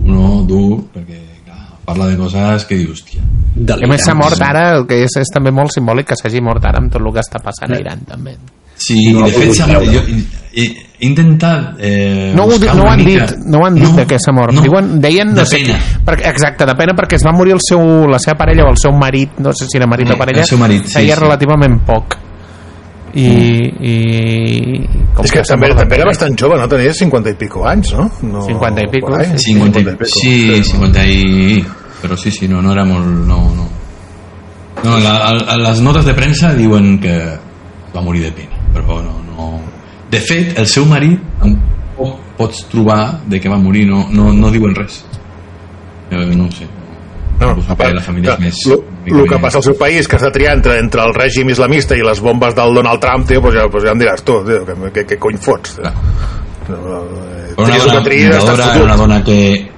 no dur, perquè clar, parla de coses que dius, hòstia. A més s'ha mort ara, el que és també molt simbòlic que s'hagi mort ara amb tot el que està passant a Iran també. Sí, de fet jo he intentat no ho han dit que s'ha mort, deien no sé, exacte, de pena, perquè es va morir la seva parella o el seu marit, no sé si era marit o parella, feia relativament poc. És que també era bastant jove, no? Tenia 50 i pico anys, no? 50 i pico, 50 i... però sí, no era molt... No, les notes de premsa diuen que va morir de pena, però no... De fet, el seu marit pots trobar de que va morir, no diuen res. No ho sé. La família és més... El que passa al seu país, que està triant entre el règim islamista i les bombes del Donald Trump, tio, pues ja em diràs tu, tio, què cony fots? Una dona que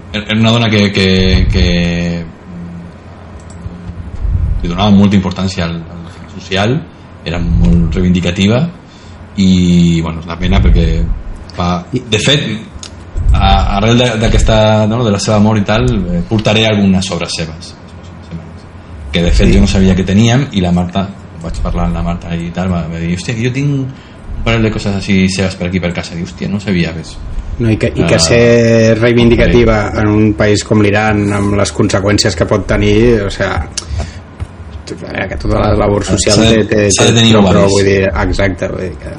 li donava molta importància al social, era molt reivindicativa i bueno, és una pena perquè de fet arrel d'aquesta, no, de la seva mort i tal, portaré algunes obres seves que de fet jo no sabia que teníem, i la Marta, vaig parlar amb la Marta i tal, va dir, hòstia, que jo tinc un parell de coses així seves per aquí per casa, i hòstia, no sabia res. No, i que ser reivindicativa en un país com l'Iran, amb les conseqüències que pot tenir, o sigui, que tota la labor social s'ha de tenir però vull dir, exacte, vull dir que...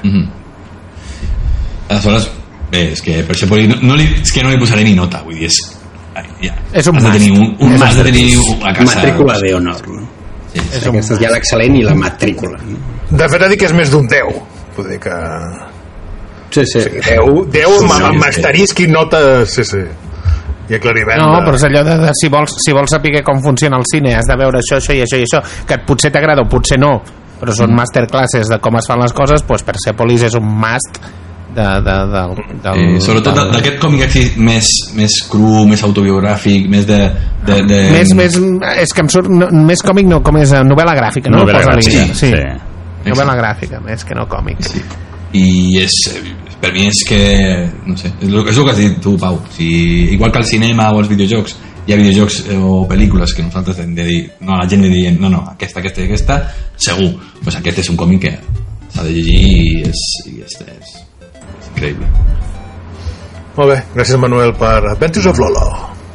Aleshores, bé, és que per això no li posaré ni nota, vull dir, és un must. Un must de tenir a casa. Matrícula de honor, no? Sí. Aquesta és ja l'excel·lent i la matrícula, no? De fet, ha dit que és més d'un 10. Vull dir que... Sí. O sigui, 10 amb asterisc i nota... Sí. I aclariment. No, però és allò de si vols saber com funciona el cine, has de veure això i això, que potser t'agrada o potser no, però són masterclasses de com es fan les coses, doncs Persepolis és un must sobretot d'aquest còmic així més cru, més autobiogràfic, més de... Més, és que em surt més còmic, no, com és novel·la gràfica, no? Novel·la gràfica, sí. Novel·la gràfica, més que no còmic. Sí. I per mi és que no sé, és el que has dit tu, Pau, igual que al cinema o als videojocs hi ha videojocs o pel·lícules que nosaltres hem de dir, no, la gent li diem no, aquesta, segur, doncs aquest és un còmic que s'ha de llegir i és increïble. Molt bé, gràcies Manuel per Adventures of Lolo.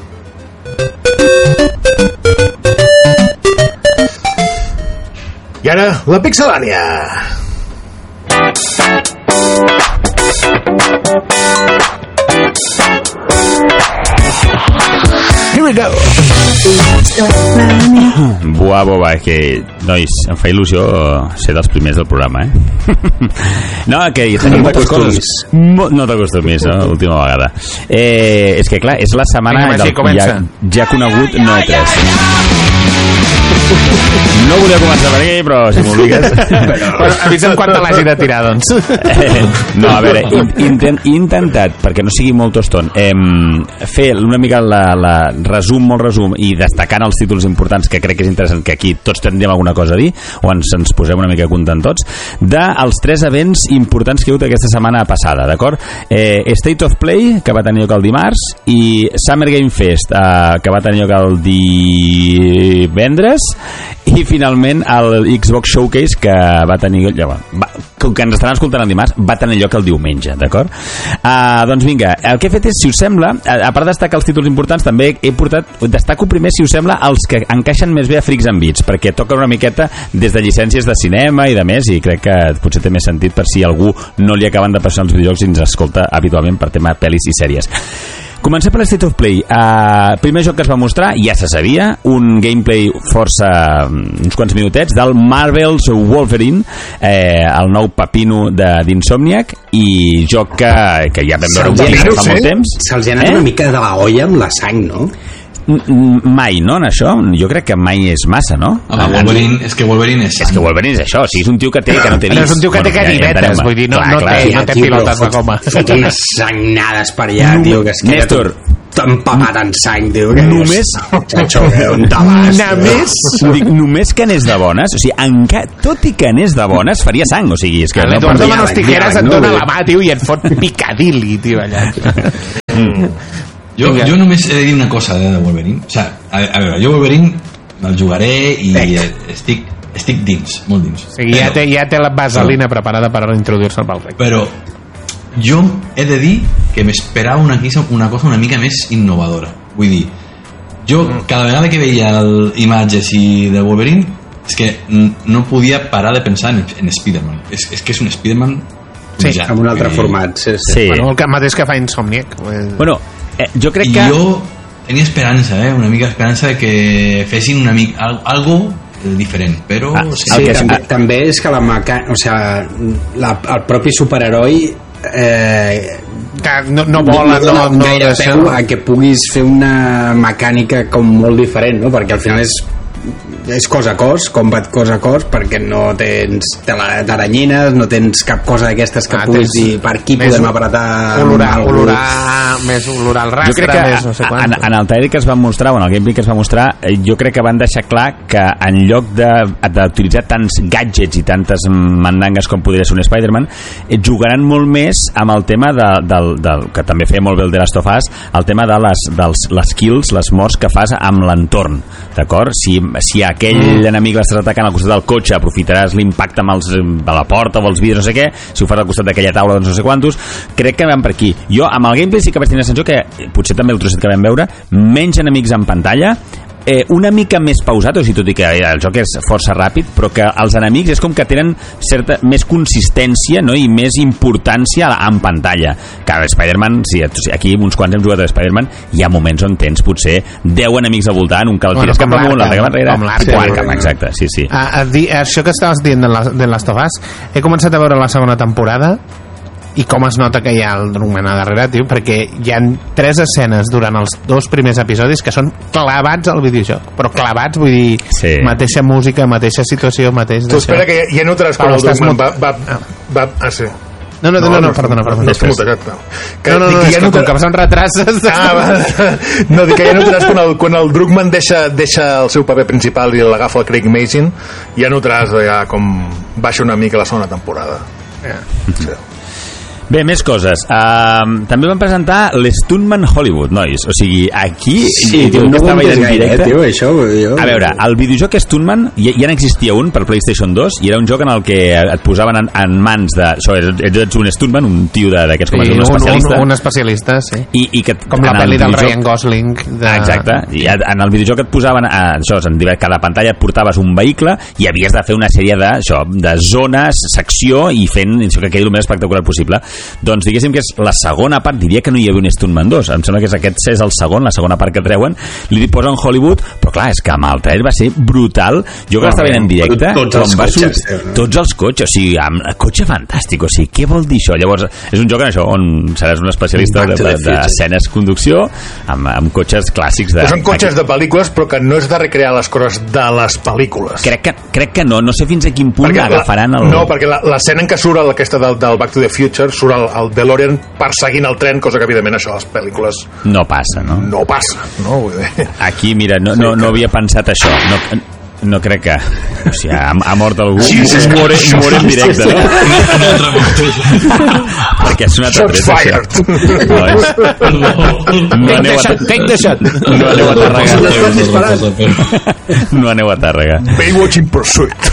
I ara, la Pixelània. Here we go. Buah, és que, nois, em fa il·lusió ser dels primers del programa, No, que hi tenim moltes coses. No t'acostumis, no? L'última vegada. És que, clar, és la setmana ja conegut no E3. No volia començar per aquí, però si m'obligues... Avisa'm quan te l'hagi de tirar, doncs. No, a veure, he intentat, perquè no sigui molt toston, fer una mica molt resum, i destacant els títols importants que crec que és interessant, que aquí tots tindrem alguna cosa a dir, o ens posem una mica a compte tots, dels 3 events importants que hi ha hagut aquesta setmana passada, d'acord? State of Play, que va tenir lloc el dimarts, i Summer Game Fest, que va tenir lloc el divendres, i finalment el Xbox Showcase, que va tenir lloc, que ens estaran escoltant el dimarts, va tenir lloc el diumenge, d'acord? Doncs vinga, el que he fet és, si us sembla, a part de destacar els títols importants, també destaco primer, si us sembla, els que encaixen més bé a Freaks and Beats, perquè toquen una miqueta des de llicències de cinema i de més, i crec que potser té més sentit per si algú no li acaben de passar els videojocs i ens escolta habitualment per tema pel·lis i sèries. Comencem per l'State of Play. Primer joc que es va mostrar, ja se sabia, un gameplay força, uns quants minutets, del Marvel's Wolverine, el nou pepino d'Insomniac, i joc que ja vam veure fa molt temps. Se'ls ha anat una mica de la olla amb la sang, no? Mai, no, en això? Jo crec que mai és massa, no? Wolverine és Wolverine és això, o sigui, és un tio que té que no té vist. És un tio que té caribetes, vull dir, no té pilotes de goma. Fot unes sagnades per allà, tio, que es queda Néstor, empapat en sang, tio. Només que anés de bones, o sigui, tot i que anés de bones, faria sang, o sigui, és que... L'Eduardo Manos Tijeras et dona la mà, tio, i et fot picadilli, tio, allà. Jo només he de dir una cosa de Wolverine. O sigui, a veure, jo Wolverine el jugaré i estic dins, molt dins. O sigui, ja té la vaselina preparada per introduir-se al Balrog. Però jo he de dir que m'esperava una cosa una mica més innovadora. Vull dir, jo cada vegada que veia imatges de Wolverine és que no podia parar de pensar en Spider-Man. És que és un Spider-Man amb un altre format. Sí. Bueno, el mateix que fa Insomniac. Bueno, jo crec que... Jo tenia esperança, una mica esperança de que fessin una mica algo diferent, però... també és que el propi superheroi que no vola no gaire peu a que puguis fer una mecànica com molt diferent, no? Perquè al final és cos a cos, combat cos a cos, perquè no tens d'aranyines, no tens cap cosa d'aquestes que puguis dir per aquí podem apretar olorar el rastre. Jo crec que no sé en el trailer que es va mostrar, en el gameplay que es va mostrar, jo crec que van deixar clar que en lloc d'utilitzar tants gadgets i tantes mandangues com podria ser un Spider-Man, jugaran molt més amb el tema del que també feia molt bé el The Last of Us, el tema de les kills, les morts que fas amb l'entorn, d'acord? Si aquell enemic l'estàs atacant al costat del cotxe, aprofitaràs l'impacte a la porta o els vidres, no sé què. Si ho fas al costat d'aquella taula, doncs no sé quantos. Crec que vam per aquí. Jo amb el gameplay sí que vaig tenir la sensació que potser també el trosset que vam veure, menys enemics en pantalla, una mica més pausat, o sigui, tot i que el joc és força ràpid, però que els enemics és com que tenen certa més consistència, no? I més importància en pantalla. Que Spider-Man, aquí uns quants hem jugat a Spider-Man, hi ha moments on tens potser 10 enemics al voltant, un que el tires cap amunt, l'altre cap enrere, exacte, sí. Això que estaves dient de Last of Us, he començat a veure la segona temporada i com es nota que hi ha el Druckmann a darrere, tio, perquè hi ha 3 escenes durant els 2 primers episodis que són clavats al videojoc, però clavats, vull dir, mateixa música, mateixa situació, mateix... Tu espera que ja notaràs quan el Druckmann va... Sí. No, perdona. Com que passen retrases... No, dic que ja notaràs quan el Druckmann deixa el seu paper principal i l'agafa el Craig Mazin, ja notaràs com baixa una mica la segona temporada. Sí. Bé, més coses. També van presentar l'Stuntman Hollywood, nois. O sigui, aquí... Sí, tio, no ho entès gaire, tio, això. A veure, el videojoc Stuntman ja n'existia un per PlayStation 2 i era un joc en el que et posaven en mans de... Això, ets un Stuntman, un tio d'aquests com un especialista. Un especialista, sí. I que, com la pel·li del Ryan Gosling. Exacte. I en el videojoc et posaven... Això, en cada pantalla et portaves un vehicle i havies de fer una sèrie de zones, secció i fent això que quedi el més espectacular possible. Doncs diguéssim que és la segona part, diria que no hi havia un Stuntman 2, em sembla que aquest és el segon, la segona part que treuen, li posen Hollywood, però clar, és que amb el trailer va ser brutal. Jo que l'estava veient en directe, tots els cotxes, o sigui, cotxe fantàstic, o sigui, què vol dir això? Llavors, és un joc en això, on seràs un especialista d'escenes conducció amb cotxes clàssics són cotxes de pel·lícules, però que no és de recrear les coses de les pel·lícules. Crec que no sé fins a quin punt agafaran el... No, perquè l'escena en què surt aquesta del Back to the Future surt el DeLorean perseguint el tren, cosa que evidentment això a les pel·lícules no passa, no? No passa, no? Vull dir... Aquí, mira, no havia pensat això, no crec que... O sigui, ha mort algú, mor en directe, no? Perquè és una altra presa. Take the shot. No aneu a Tàrrega. No aneu a Tàrrega. Baywatch in Pursuit.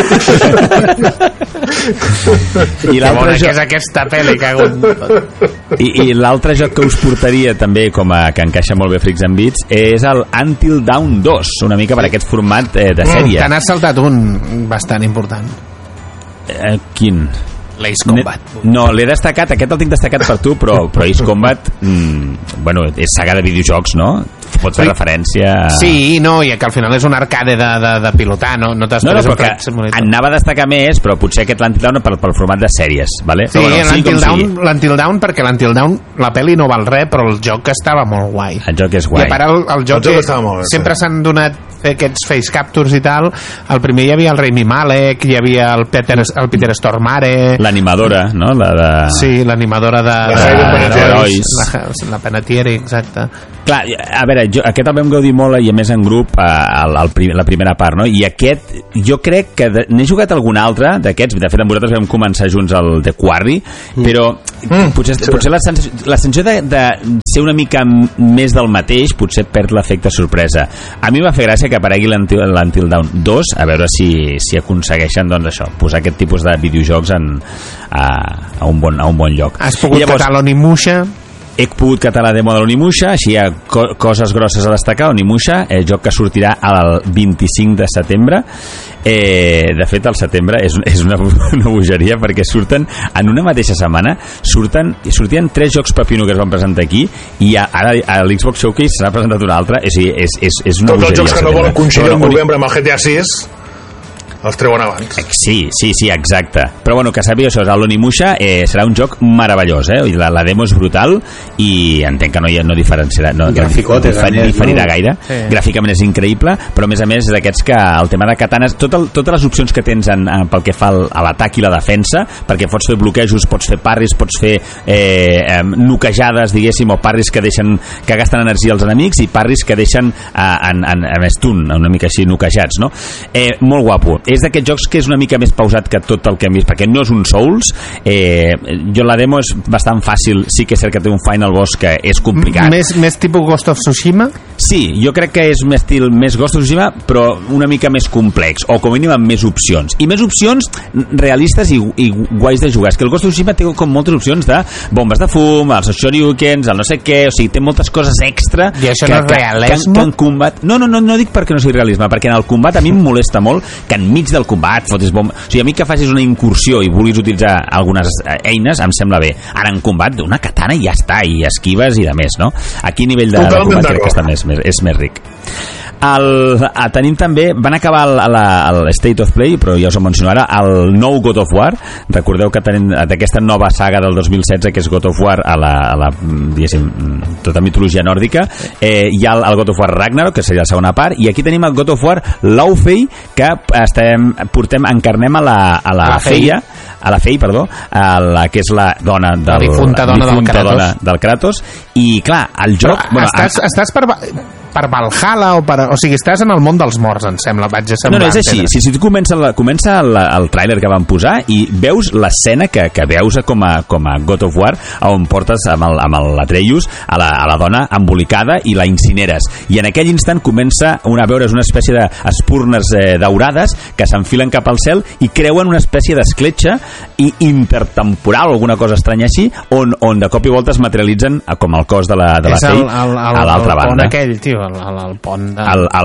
I l'altre joc... és aquesta pel·li que ha hagut... I l'altre joc que us portaria també que encaixa molt bé Freaks and Beats és el Until Dawn 2, una mica per aquest format de sèrie. Te n'has saltat un bastant important. Quin? l'Ace Combat. No, l'he destacat, aquest el tinc destacat per tu, però Ace Combat bueno, és saga de videojocs, no? Pot fer referència a... Sí, no, i que al final és un arcade de pilotar, no t'esperes anava a destacar més, però potser aquest l'Until Dawn pel format de sèries, vale? Sí, l'Until Dawn perquè l'Until Dawn la pel·li no val res, però el joc estava molt guai. El joc és guai. I a part el joc sempre s'han donat aquests face captures i tal. El primer hi havia el Rami Malek, hi havia el Peter Stormare, l'animadora, no? Sí, l'animadora de Herois, la Panettiere, exacte. Clar, a veure, aquest el vam gaudir molt i a més en grup la primera part, no? I aquest jo crec que n'he jugat algun altre d'aquests, de fet amb vosaltres vam començar junts el The Quarry, però potser la sensació de ser una mica més del mateix potser perd l'efecte sorpresa. A mi m'ha fet gràcia que aparegui l'Until Dawn 2, a veure si aconsegueixen doncs això, posar aquest tipus de videojocs a un bon lloc. Has pogut catar l'Onimusha? He pogut catar la demo de l'Onimusha, així hi ha coses grosses a destacar. Onimusha, el joc que sortirà el 25 de setembre. De fet, el setembre és una bogeria, perquè surten en una mateixa setmana, sortien 3 jocs pepino que es van presentar aquí, i ara a l'Xbox Showcase s'ha presentat un altre. És una bogeria. Tots els jocs que no volen coincidir en novembre amb el GTA 6 els treuen abans. Sí, exacte. Però bueno, que sàpiga això, l'Onimusha serà un joc meravellós, la demo és brutal i entenc que no diferenciarà, no diferirà gaire. Sí. Gràficament és increïble, però a més és d'aquests que el tema de katanes, totes les opcions que tens pel que fa a l'atac i la defensa, perquè pots fer bloquejos, pots fer parris, pots fer noquejades, diguéssim, o parris que gasten energia als enemics i parris que deixen en stun, una mica així noquejats, no? Molt guapo. És d'aquests jocs que és una mica més pausat que tot el que hem vist, perquè no és un Souls. Jo la demo és bastant fàcil, sí que és cert que té un final boss que és complicat. Més tipus Ghost of Tsushima? Sí, jo crec que és més Ghost of Tsushima, però una mica més complex, o com a mínim amb més opcions. I més opcions realistes i guais de jugar. És que el Ghost of Tsushima té com moltes opcions de bombes de fum, els shoryukens, el no sé què, o sigui, té moltes coses extra. I això no és realisme? Que en combat... No dic perquè no sigui realisme, perquè en el combat a mi em molesta molt que enmig del combat fotis bomba... O sigui, a mi que facis una incursió i vulguis utilitzar algunes eines em sembla bé. Ara en combat una katana i ja està, i esquives i de més, no? Aquí a nivell de combat crec que està és més ric. Tenim també, van acabar el State of Play, però ja us ho menciono ara, el nou God of War. Recordeu que tenim d'aquesta nova saga del 2016 que és God of War a la diguéssim, tota mitologia nòrdica. Hi ha el God of War Ragnarok, que seria la segona part, i aquí tenim el God of War Laufey, que encarnem a la Feia, que és la dona la difunta dona del Kratos. I clar, el joc... Estàs per Valhalla o sigui, estàs en el món dels morts, em sembla, vaig a semblar. No, és així. Si tu comença el tràiler que van posar i veus l'escena que veus com a God of War, on portes amb l'Atreus a la dona embolicada i la incineres. I en aquell instant comença a veure's una espècie d'espurnes daurades que s'enfilen cap al cel i creuen una espècie d'escletxa intertemporal o alguna cosa estranya així, on de cop i volta es materialitzen com el cos de la Fei a l'altra banda. El pont aquell, tio, el pont de...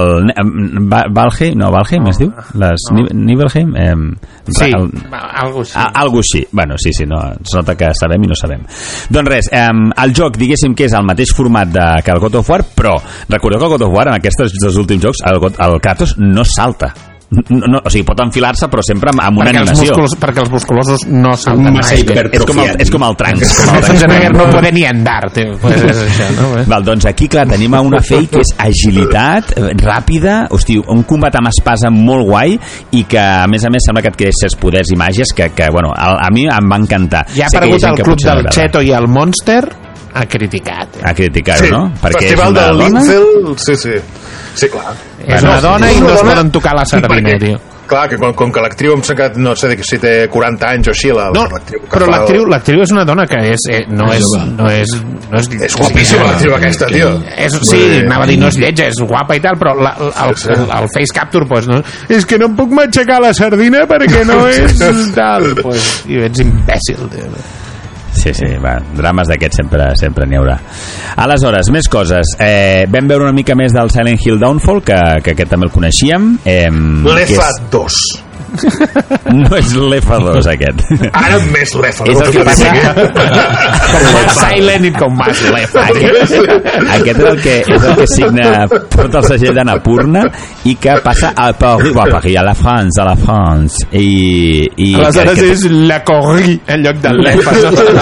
Valheim es diu? Nibelheim? Sí, algo així. Algo així. Bueno, sí, no, es nota que sabem i no sabem. Doncs res, el joc, diguéssim que és el mateix format que el God of War, però recordeu que el God of War, en aquests dos últims jocs, el Kratos no salta. No, o sigui, pot enfilar-se però sempre amb una animació perquè els musculosos no salten mai. És com el Trunks no poden ni andar, pues és això, no? Val, doncs aquí clar tenim una Fei que és agilitat ràpida, hosti, un combat amb espasa molt guai i que a més sembla que adquireixes poders i màgies que bueno, a mi em va encantar. Ja ha aparegut el club del Cheto i el Monster ha criticat sí, no? Perquè festival del Linzel, sí, clar. És una dona i no es poden tocar la sardina, tio. Clar, que com que l'actriu em sembla que no sé si té 40 anys o així però l'actriu és una dona que no és guapíssima l'actriu aquesta, tio. Sí, anava a dir no és lletja, és guapa i tal, però el face capture pues, no, és que no em puc m'aixecar la sardina perquè no és tal, pues, i ets imbècil, tio. Sí, va, drames d'aquests sempre n'hi haurà. Aleshores, més coses. Vam veure una mica més del Silent Hill Downfall, que aquest també el coneixíem. L'EFA 2. No és l'EFA 2 aquest. Ara més l'EFA 2. És el que passa com Silent i com més l'EFA. Aquest és el que signa, porta el segell d'Annapurna i que passa a Paris, a la France. I aleshores és la Corrie en lloc de l'EFA.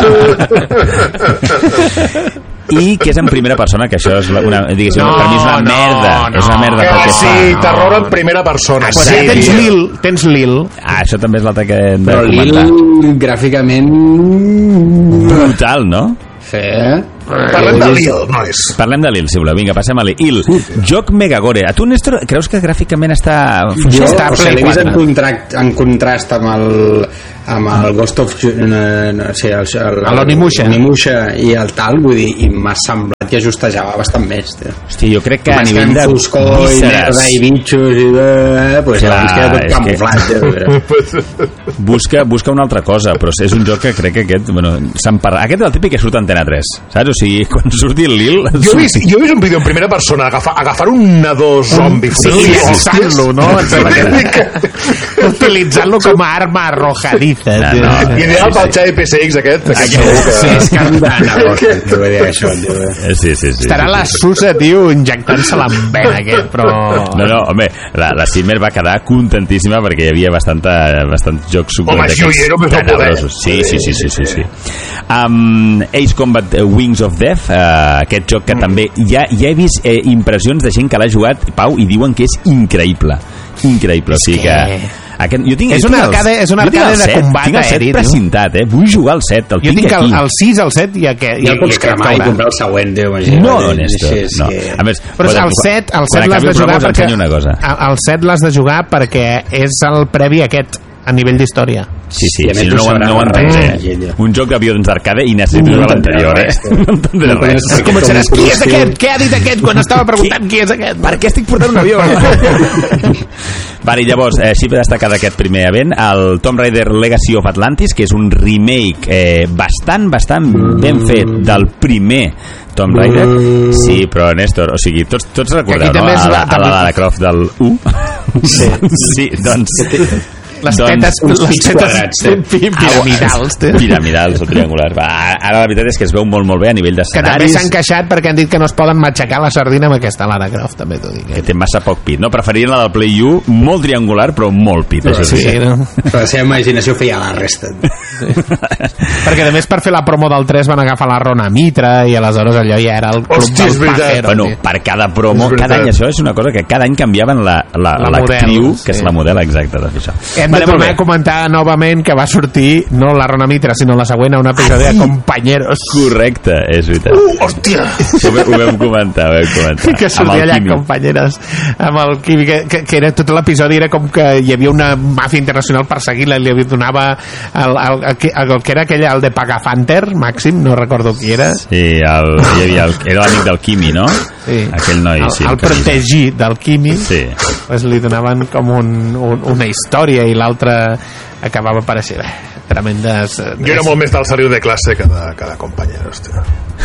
I que és en primera persona, que això és per mi és una merda. És una merda perquè sí, terror en primera persona. Tens Lil. Això també és l'altre que hem de comentar. Però Lil gràficament brutal, no? Sí. Parlem de l'Il, nois. Parlem de l'Il, si voleu. Vinga, passem a l'Il. Joc Megagore. A tu, Néstor, creus que gràficament està... Jo Està l'he vist en en contrast amb el Ghost of... l'Onimusha i el tal, vull dir, i m'ha semblat que ajustejava bastant més. Hòstia, jo crec que a nivell de foscor i merda i bitxos i pues clar, es queda tot camuflat. Busca una altra cosa, però és un joc que crec que aquest, bueno, aquest és el típic que surt a Antena 3, saps? O sigui, quan surti el Lil... Jo he vist un vídeo en primera persona, agafar un nadó zombi, llançant-lo, no? Utilitzant-lo com a arma arrojadiza. Ideal pel Xavi PSX aquest segur que... Sí, és camp de negoci, t'ho vull dir això. Sí. Estarà la Susa, tio, injectant-se-la amb vena, aquest, però... No, home, la Simmer va quedar contentíssima perquè hi havia bastants jocs tenebrosos. Sí. Ace Combat Wings of Death, aquest joc que també ja he vist impressions de gent que l'ha jugat, Pau, i diuen que és increïble, o sigui que és una arcade de combat aeri. Tinc el 7 precintat, vull jugar al 7. Jo tinc el 6, el 7 i aquest. Ja el pots cremar i comprar el següent, Déu. No, Néstor, no. A més, però el 7 l'has de jugar perquè el 7 l'has de jugar perquè és el previ aquest a nivell d'història. Sí, no ho entens, un joc d'avions d'arcade i necessito jugar l'anterior, no entendré res. Començaràs, qui és aquest? Què ha dit aquest quan estava preguntant qui és aquest? Per què estic portant un avió? Vale, llavors, xifra destacada d'aquest primer event, el Tomb Raider Legacy of Atlantis, que és un remake bastant ben fet del primer Tomb Raider. Sí, però Néstor, o sigui, tots recordeu, no? A la Lara Croft del 1? Sí, doncs... Les tetes piramidals o triangulars. Ara la veritat és que es veu molt bé a nivell d'escenaris, que també s'han queixat perquè han dit que no es poden matxacar la sardina amb aquesta Lara Croft, també t'ho dic, que té massa poc pit, no? Preferien la del Play U, molt triangular però molt pit, això sí. No? Però la seva imaginació feia la resta. Perquè a més per fer la promo del 3 van agafar la Rona Mitra i aleshores allò ja era el club del pajero. Bueno, per cada promo, cada any, això és una cosa que cada any canviaven l'actriu, que és la model exacta de fer això. Hem de tornar a comentar novament que va sortir no la Rona Mitra sinó la següent a un episodi de Compañeros. Correcte, és veritat. Hòstia! Ho vam comentar. Que sortia allà Compañeros amb el Quimi, que era tot l'episodi era com que hi havia una màfia internacional perseguint-la i li donava el que era aquell, el de Pagafanter, Màxim, no recordo qui era. Sí, era l'amic del Quimi, no? Sí. Aquell noi, sí. El protegí del Quimi, sí. Pues li donaven com una història i l'altre acabava apareixent tremendes... Jo era molt més del saliu de classe que de Compañeros, tio.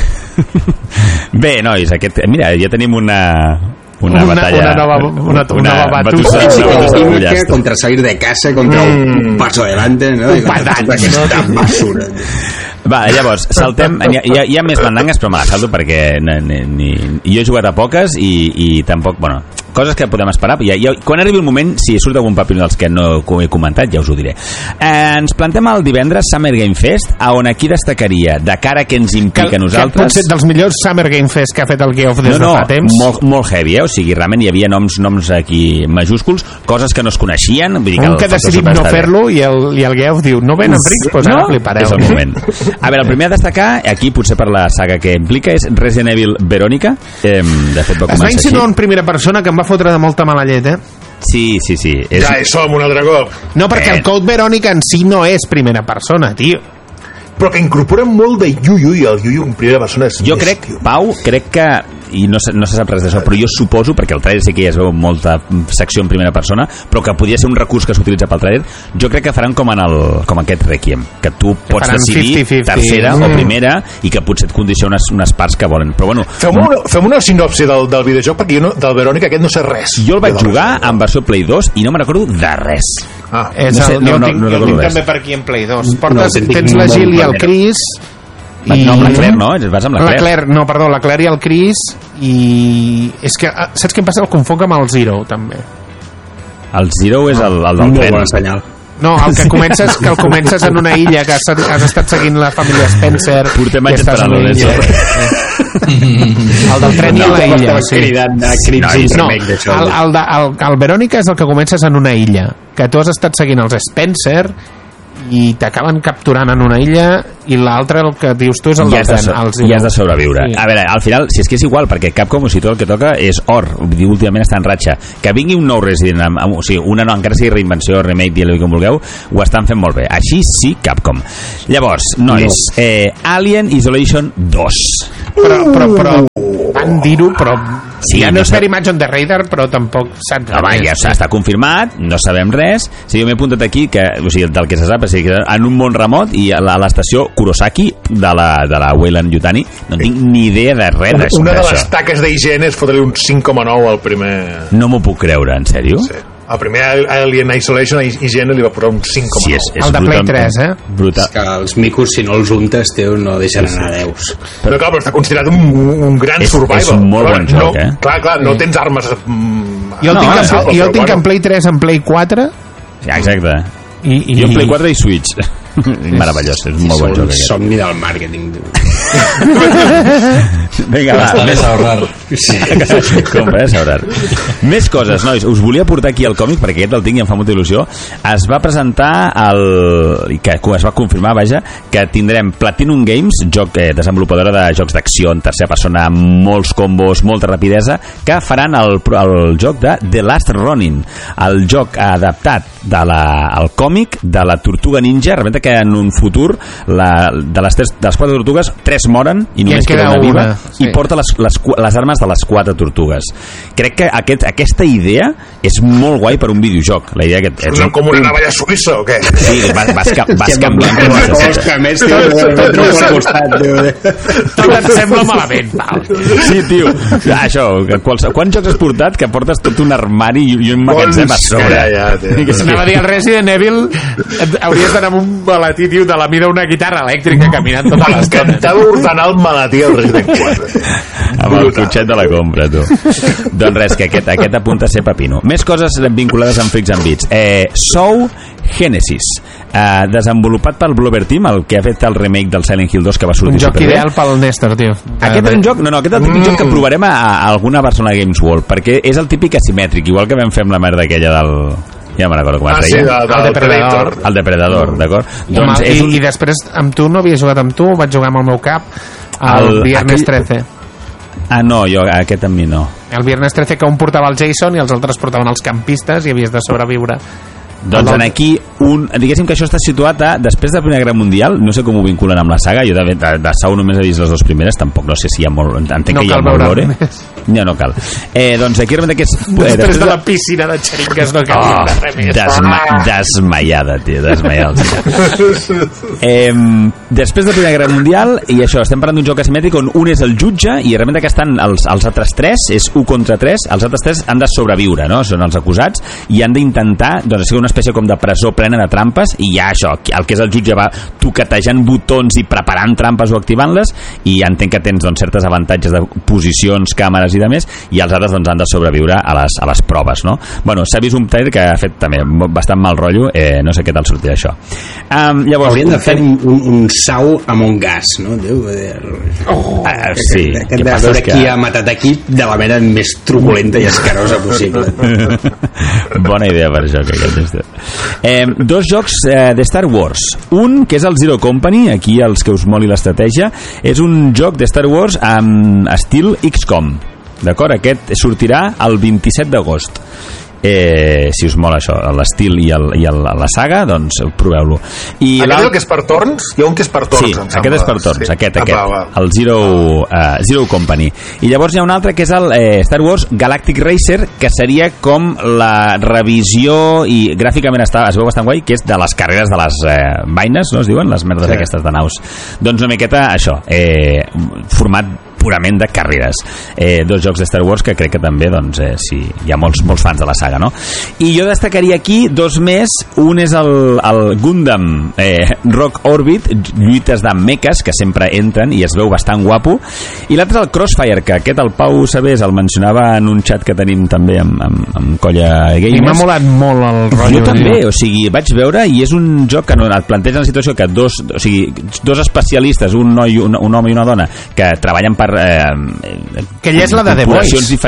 Bé, nois, mira, ja tenim una batalla, una batussa contra salir de casa, contra un paso adelante, ¿no? Aquesta basura. Va, llavors, saltem, hi ha més mandangues, però me la salto perquè jo he jugat a poques i tampoc, bueno, coses que podem esperar. Quan arribi el moment, si surt algun paper dels que no he comentat, ja us ho diré. Ens plantem el divendres Summer Game Fest, on aquí destacaria, de cara que ens implica a nosaltres... Que pot ser dels millors Summer Game Fest que ha fet el Geoff des de fa temps. Molt heavy, o sigui, realment hi havia noms aquí majúsculs, coses que no es coneixien. Vull dir que decidim no fer-lo i el Geoff diu, no venen rics, doncs ara flipareu. És el moment. A veure, el primer a destacar, aquí potser per la saga que implica, és Resident Evil Verónica. De fet va començar així. Es va insinuar en primera persona que em va fotre de molta mala llet, Sí. Ja hi som un altre cop. No, perquè el Code Verónica en si no és primera persona, tio. Però que incorporen molt de Yuyu, i el Yuyu en primera persona és jo crec, Pau, crec que i no se sap res d'això, però jo suposo, perquè el trailer sí que ja es veu molta secció en primera persona, però que podria ser un recurs que s'utilitza pel trailer, jo crec que faran com aquest Requiem, que tu pots decidir 50-50. Tercera o primera, i que potser et condiciona unes parts que volen, però bueno... Fem una sinopsi del videojoc, perquè jo del Verónica aquest no sé res. Jo el vaig jugar en versió Play 2 i no me'n recordo de res. Jo tinc també per aquí en Play 2. Tens la Gil i el Chris... No, amb la Claire, no? Vas amb la Claire. La Claire i el Chris, i és que saps què em passa? El confonc amb el Zero també. El Zero és el del tren. No, el que comences en una illa, que has estat seguint la família Spencer. Portem anys esperant-lo, el del tren i la illa, sí. El Verónica és el que comences en una illa, que tu has estat seguint els Spencer i t'acaben capturant en una illa i l'altre, el que dius tu, és el del tren. I has de sobreviure. Sí. A veure, al final, si és que és igual, perquè Capcom, o sigui, tot el que toca és or. Últimament està en ratxa. Que vingui un nou Resident, o sigui, una no, encara sigui reinvenció, remake, digue-li com vulgueu, ho estan fent molt bé. Així sí, Capcom. Llavors, nois, Alien Isolation 2. Però van dir-ho, però sí, ja no és sé. Very Much on the Radar, però tampoc saps Home, ja està confirmat, no sabem res. Sí, jo m'he apuntat aquí que, o sigui, del que se sap, o sigui, que en un món remot i a l'estació Kurosaki de la Weyland Yutani no tinc ni idea de res d'això. Una de les taques d'IGN és fotre-li un 5,9 al primer... No m'ho puc creure, en sèrio? Sí. El primer Alien Isolation IGN li va posar un 5,9. Sí, és el de Play 3, brutal. És que els micos, si no els untes, tio, no deixen anar deus. Però clar, però està considerat un gran survival. És un molt bon joc, Clar, no tens armes... Jo el tinc en Play 3, en Play 4... Ja, exacte. Jo en Play 4 i Switch. Meravellós, és un molt bon joc. És un somni del màrqueting. Vinga, va. Més a ahorrar. Sí. Compra, a ahorrar. Més coses, nois. Us volia portar aquí el còmic, perquè aquest el tinc i em fa molta il·lusió. Es va presentar que es va confirmar, vaja, que tindrem Platinum Games, joc desenvolupadora de jocs d'acció en tercera persona, molts combos, molta rapidesa, que faran el joc de The Last Ronin, el joc adaptat al còmic de la Tortuga Ninja. Realment que en un futur de les 4 tortugues 3 moren i només queda una viva, sí. I porta les armes de les 4 tortugues. Crec que aquesta idea és molt guai per un videojoc. La idea que és com una navalla suïssa o què? Sí, vas canviant tot et sembla malament, Pau. Sí, tio, això, quants jocs has portat que portes tot un armari i un magatzem a sobre? Anava a dir, el Resident Evil hauries d'anar amb un maletí, tio, de la mida d'una guitarra elèctrica caminant tota l'estona. M'encantava ordenar el maletí al Resident 4. Amb el cotxet de la compra, tu. Doncs res, que aquest apunta a ser pepino. Més coses vinculades amb Freaks and Beats. Soul Genesis, desenvolupat pel Blover Team, el que ha fet el remake del Silent Hill 2, que va sortir un joc superbé. Ideal pel Néstor, tio. Aquest és un joc, aquest és el típic joc que provarem a alguna Barcelona Games World, perquè és el típic asimètric, igual que vam fer amb la merda aquella del... Ja me'n recordo com es deia. Sí, el Depredador. El Depredador, d'acord? Doncs I després amb tu no havia jugat amb tu, vaig jugar amb el meu cap el Viernes 13. No, jo aquest amb mi no. El Viernes 13, que un portava el Jason i els altres portaven els campistes i havies de sobreviure. Doncs en aquí, diguéssim que això està situat després de la Primera Guerra Mundial, no sé com ho vinculen amb la saga, jo de Sau només he vist les 2 primeres, tampoc no sé si hi ha molt, entenc que hi ha molt lore. No cal. Doncs aquí realment que és... Després de la piscina de xeringues no cal res més. Desmaiada, tio, desmaiada. Després de la Primera Guerra Mundial, i això, estem parlant d'un joc asimètric on un és el jutge i realment que estan els altres 3, és 1 contra 3, els altres 3 han de sobreviure, no? Són els acusats i han d'intentar, doncs, ser una espècie com de presó plena de trampes i ja això, el que és el jutge va toquetejant botons i preparant trampes o activant-les i entenc que tens doncs, certes avantatges de posicions, càmeres i demés i els altres doncs, han de sobreviure a les proves, no? Bueno, s'ha vist un trailer que ha fet també bastant mal rotllo, no sé què tal sortirà això. Llavors, haurien de fer un Sau amb un gas, no? Sí, que de veure qui ha matat aquí de la manera més truculenta i escarosa possible. Bona idea per això, que aquest és. 2 jocs de Star Wars. Un, que és el Zero Company, aquí els que us moli l'estratègia, és un joc de Star Wars amb estil XCOM. D'acord? Aquest sortirà el 27 d'agost. Si us mola això, l'estil i la saga, doncs proveu-lo. Aquest és el que és per torns? Hi ha un que és per torns, sí, aquest és per torns, sí. Aquest, el Zero Company. I llavors hi ha un altre que és el Star Wars Galactic Racer, que seria com la revisió i gràficament es veu bastant guai, que és de les carreres de les vaines, no es diuen? Les merdes aquestes de naus. Doncs una miqueta això, format purament de carreres. 2 jocs de Star Wars que crec que també doncs, sí, hi ha molts fans de la saga, no? I jo destacaria aquí 2 més. Un és el Gundam Rock Orbit, lluites de meques que sempre entren i es veu bastant guapo, i l'altre és el Crossfire, que aquest el Pau Sabés el mencionava en un xat que tenim també amb Colla Gamers. I m'ha molat molt el rotllo. Jo també, o sigui, vaig veure i és un joc que et planteja la situació que dos especialistes, un home i una dona, que treballen per que ella és la de The Voice diferents.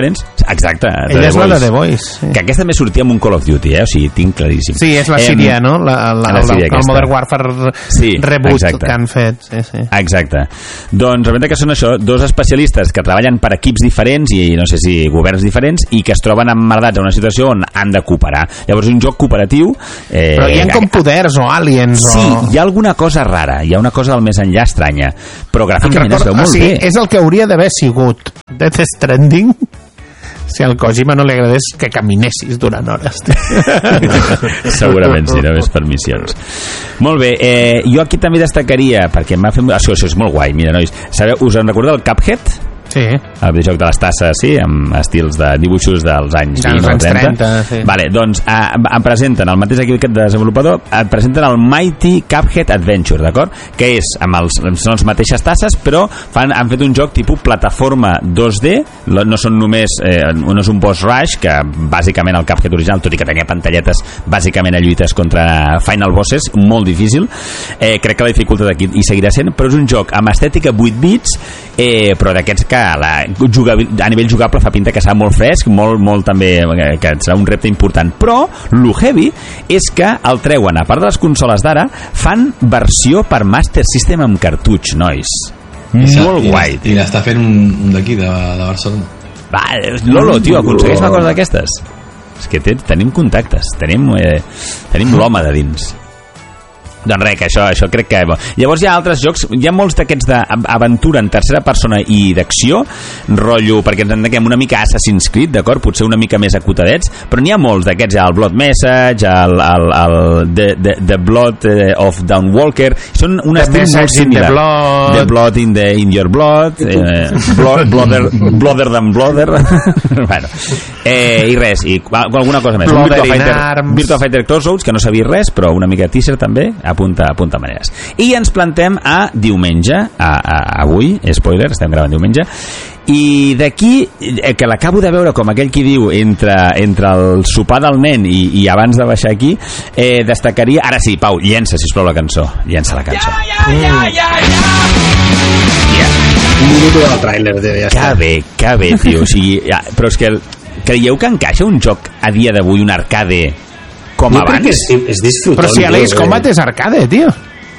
Exacte. Ella és la de The Voice. Sí. Que aquesta també sortia amb un Call of Duty, o sigui, tinc claríssim. Sí, és la Síria, no? El Modern Warfare reboot que han fet. Sí. Exacte. Doncs representa que són això, dos especialistes que treballen per equips diferents i no sé si governs diferents i que es troben emmerdats en una situació on han de cooperar. Llavors és un joc cooperatiu. Però hi ha com poders o aliens Sí, hi ha alguna cosa rara, hi ha una cosa del més enllà estranya, però gràficament es veu molt bé. És el que hauria d'haver sigut Death Stranding si al Kojima no li agradés que caminessis durant hores. Segurament sí, només per missions. Molt bé, jo aquí també destacaria, perquè m'ha fet... Això és molt guai, mira, nois. Sabeu, us en recordeu el Cuphead? Sí. El videojoc de les tasses, sí, amb estils de dibuixos dels anys 20 o 30. Sí. Vale, doncs em presenten el mateix equip desenvolupador, et presenten el Mighty Cuphead Adventure, d'acord? Que és amb són les mateixes tasses, però han fet un joc tipus plataforma 2D, no són només no és un boss rush, que bàsicament el Cuphead original, tot i que tenia pantalletes bàsicament a lluites contra final bosses, molt difícil. Crec que la dificultat aquí hi seguirà sent, però és un joc amb estètica 8 bits, però d'aquests que a nivell jugable fa pinta que serà molt fresc, molt també, que serà un repte important, però lo heavy és que el treuen, a part de les consoles d'ara, fan versió per Master System amb cartutx, nois. Molt guai. I l'està fent un d'aquí, de Barcelona. Va, Lolo, tio, aconsegueix una cosa d'aquestes? És que tenim contactes, tenim l'home de dins. Doncs res, que això crec que... Llavors hi ha altres jocs, hi ha molts d'aquests d'aventura en tercera persona i d'acció, rotllo, perquè ens entenguem una mica Assassin's Creed, d'acord? Potser una mica més acotadets, però n'hi ha molts d'aquests, el Blood Message, The Blood of Dawnwalker, són un estil molt similar. The Blood in your blood, Blooder than Blooder. Bueno, i res, i alguna cosa més. Virtua Fighter Crossroads, que no sabia res, però una mica de teaser també, apunta maneres. I ens plantem a diumenge, avui, spoiler, estem gravant diumenge, i d'aquí, que l'acabo de veure com aquell qui diu entre el sopar del nen i abans de baixar aquí, destacaria, ara sí, Pau, llença sisplau la cançó, llença la cançó. Un minut del tràiler, ja que bé, tio, o sigui, però és que creieu que encaixa un joc a dia d'avui, un arcade com abans? És disfrutant. Però si a l'Ace Combat és arcade, tio.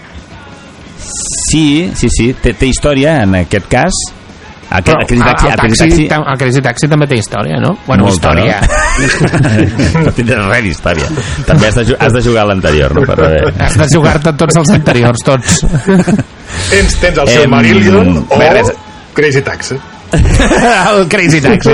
Sí, té història en aquest cas. El Crazy Taxi també té història, no? Bueno, molta, història, no? No tindràs res d'història. També has de jugar a l'anterior, no? Has de jugar-te tots els anteriors, tots. Tens el seu Marillion o Crazy Taxi. El Crazy Taxi.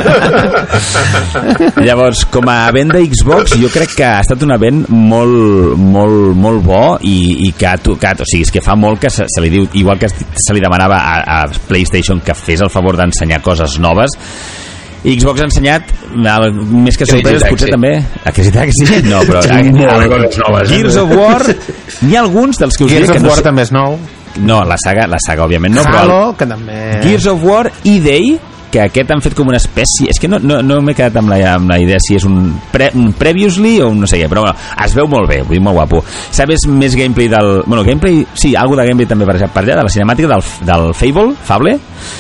Llavors, com a vent de Xbox, jo crec que ha estat un event molt bo i que o sigui, és que fa molt que se li diu, igual que se li demanava a PlayStation que fes el favor d'ensenyar coses noves, Xbox ha ensenyat més que sorpreses potser també a Crazy Taxi, no, però Gears of War, n'hi ha alguns dels que us diré que Gears of War també és nou. No, la saga òbviament no, Halo, que també... Gears of War i Day, que aquest han fet com una espècie, és que no m'he quedat amb la idea si és un previously o un no sé què, però bueno, es veu molt bé, vull dir, molt guapo. Sabes més gameplay gameplay, sí, algo de gameplay també per allà, de la cinemàtica del Fable.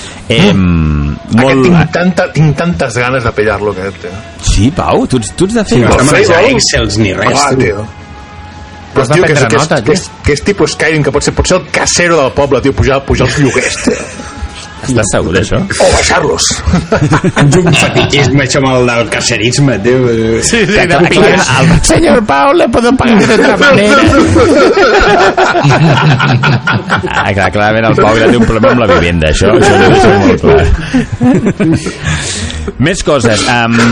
Tinc tantes ganes de pillar-lo aquest, Sí, Pau, tu ets de fer Excels ni res, tio. Però, tio, que és tipus Skyrim, que pot ser el casero del poble, tio, pujar els lloguers, tio. Estàs segur d'això? O baixar-los. Un fetichisme, això amb el del caserisme, tio. Sí, el senyor Pau le puedo pagar de otra manera. Clarament el Pau ja té un problema amb la vivenda, això ho deixo molt clar. Més coses.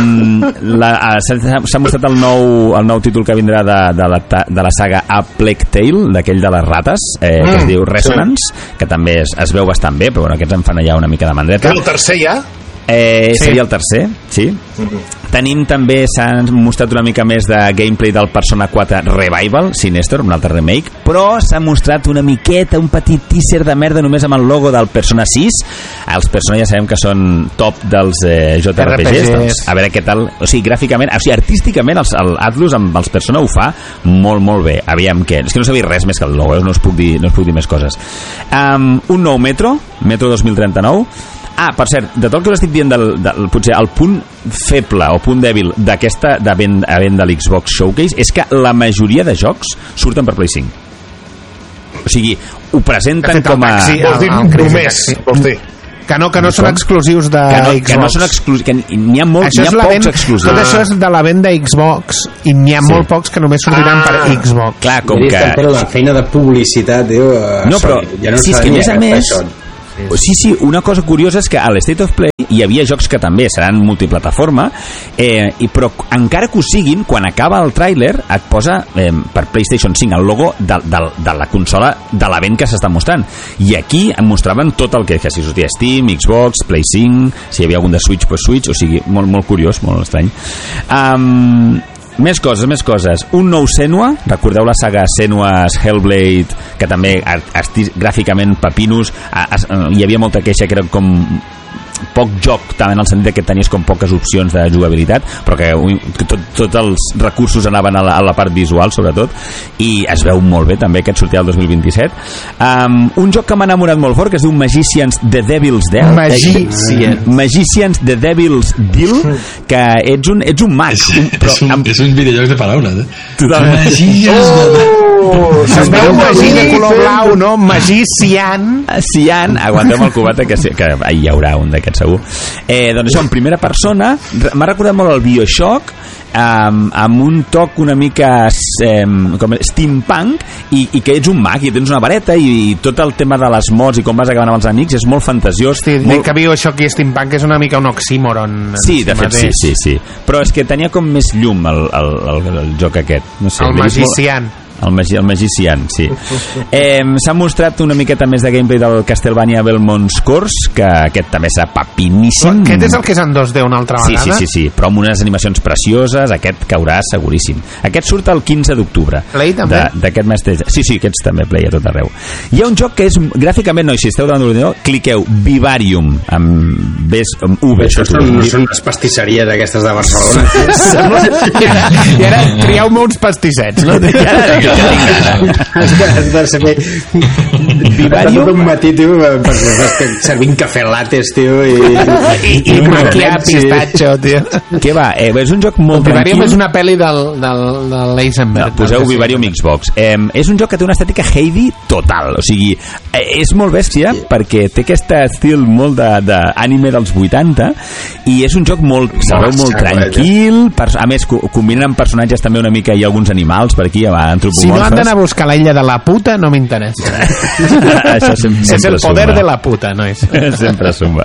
S'ha mostrat el nou títol que vindrà de la saga A Plague Tale, d'aquell de les rates, que es diu Resonance, que també es veu bastant bé, però bueno, aquests en fan allà una mica de mandreta. El tercer ja? Seria el tercer, sí. Tenim també, s'ha mostrat una mica més de gameplay del Persona 4 Revival, Sinister, un altre remake, però s'ha mostrat una miqueta, un petit teaser de merda només amb el logo del Persona 6. Els Persona ja sabem que són top dels JRPGs, doncs, a veure què tal, o sigui, gràficament, o sigui, artísticament l'Atlus amb els Persona ho fa molt bé, aviam què, és que no sabia res més que el logo, no us puc dir més coses. Un nou Metro 2039, per cert, de tot el que us estic dient potser el punt feble o punt dèbil d'aquesta event de l'Xbox Showcase és que la majoria de jocs surten per Play 5. O sigui, ho presenten com a... Vols dir només, vols dir? Que no són exclusius de Xbox. Que no són exclusius, que n'hi ha pocs exclusius. Tot això és de la venda Xbox i n'hi ha molt pocs que només sortiran per Xbox. Clar, com que... Però la feina de publicitat, tio... No, però... Sí, és que a més... Sí, una cosa curiosa és que a l'State of Play hi havia jocs que també seran multiplataforma, però encara que ho siguin, quan acaba el tràiler et posa per PlayStation 5 el logo de la consola de l'event que s'està mostrant, i aquí em mostraven tot el que si sortia Steam, Xbox, Play 5, si hi havia algun de Switch, pues Switch, o sigui, molt curiós, molt estrany. Més coses. Un nou Senua, recordeu la saga Senua's Hellblade, que també gràficament papinos, hi havia molta queixa que era com poc joc, també en el sentit que tenies com poques opcions de jugabilitat, però que tots els recursos anaven a la part visual, sobretot, i es veu molt bé també, aquest sortirà el 2027. Un joc que m'ha enamorat molt fort, que es diu Magicians The Devil's Deal. Magicians The Devil's Deal, que ets un mag. És un videojoc de paraules, Totalment. Es veu magí de color blau, no? Magician. Aguantem el cubata, que hi haurà un d'aquests segur. Doncs això, en primera persona, m'ha recordat molt el BioShock, amb un toc una mica com steampunk, i que ets un mag i tens una vareta, i tot el tema de les mods i com vas acabant amb els amics és molt fantasiós. Sí, que BioShock i steampunk és una mica un oxímoron. Sí, de fet, sí. Però és que tenia com més llum el joc aquest. No sé, el Magician. El Magician, sí. S'ha mostrat una miqueta més de gameplay del Castlevania Belmont's Course, que aquest també serà papiníssim. Aquest és el que és en 2D una altra vegada? Sí, però amb unes animacions precioses. Aquest caurà seguríssim. Aquest surt el 15 d'octubre. Play també? D'aquest mes de... Sí, aquests també Play a tot arreu. Hi ha un joc que és gràficament, si esteu davant de l'ordinador, cliqueu Vivarium amb V. Això són unes pastisseries d'aquestes de Barcelona. I ara trieu-me uns pastissets, no? Has de saber Vivarium un matí, tio, servint cafè lattes, tio, i maquiar pistatxo, tio. Què va? És un joc molt tranquil. Vivarium és una pel·li de l'Eisenberg. Poseu Vivarium Xbox. És un joc que té una estètica Heidi total, o sigui, és molt bèstia perquè té aquest estil molt d'anime dels 80, i és un joc molt tranquil, a més combinen amb personatges també una mica, hi ha alguns animals per aquí, antropomorfes. Si no han d'anar a buscar la illa de la puta, no m'interessa. Això sempre és el poder suma. de la puta, no és? Sempre suma.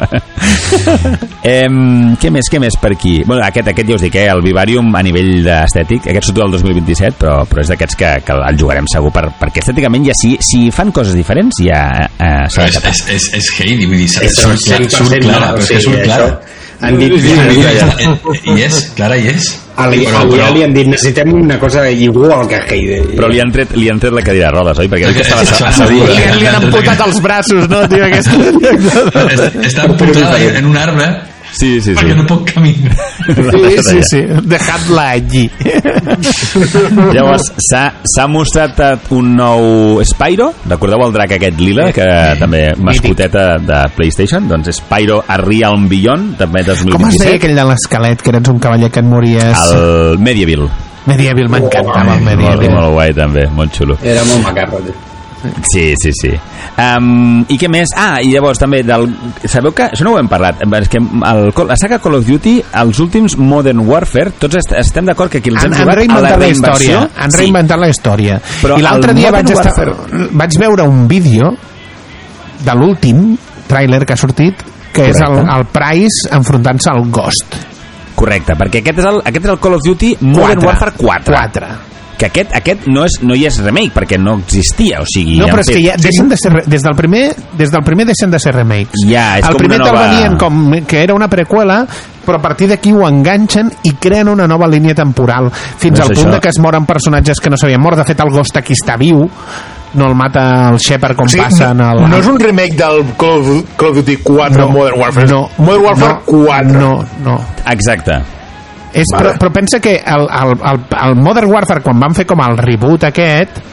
Què més per aquí? Bueno, aquest ja us dic, el Vivarium a nivell estètic, aquest surt el 2027, però és d'aquests que el jugarem segur, perquè estèticament ja si fan coses diferents ja s'ha de catar. És Heidi, vull dir, surt clara, però és que surt clara. Han dit i és, Clara i és. Ja li han dit, necessitem una cosa igual que Heidi. Però li han tret la cadira de rodes, oi? Perquè estava asseguda. Li han amputat els braços, no, tio? Està amputada en un arbre. Sí. Perquè no pot caminar. Sí. Dejad-la allí. Llavors, s'ha mostrat un nou Spyro. Recordeu el drac aquest lila, que també mascoteta de PlayStation? Doncs Spyro A Realm Beyond, també 2027. Com es deia aquell de l'esquelet, que eres un cavaller que et mories? El Medieval. M'encantava el Medieval. Molt guai també, molt xulo. Era molt macarro. Sí. I què més? I llavors també sabeu que, això no ho hem parlat, és que la saga Call of Duty, els últims Modern Warfare, tots estem d'acord que aquí els hem jugat a la reinversió. Han reinventat la història. I l'altre dia vaig veure un vídeo de l'últim tràiler que ha sortit, que és el Price enfrontant-se al Ghost. Correcte, perquè aquest és el Call of Duty Modern Warfare 4. Que aquest no hi és remake, perquè no existia, o sigui... No, però és que ja deixen de ser... Des del primer deixen de ser remakes. Ja, és el com primer una nova... te'l venien com que era una preqüela, però a partir d'aquí ho enganxen i creen una nova línia temporal, fins al punt que es moren personatges que no s'havien mort. De fet, el Ghost aquí està viu, no el mata el Shepard com passa en el... No és un remake del Call of Duty 4 Modern Warfare. No. Modern Warfare 4. No. Exacte. Però pensa que el Modern Warfare, quan van fer com el reboot aquest,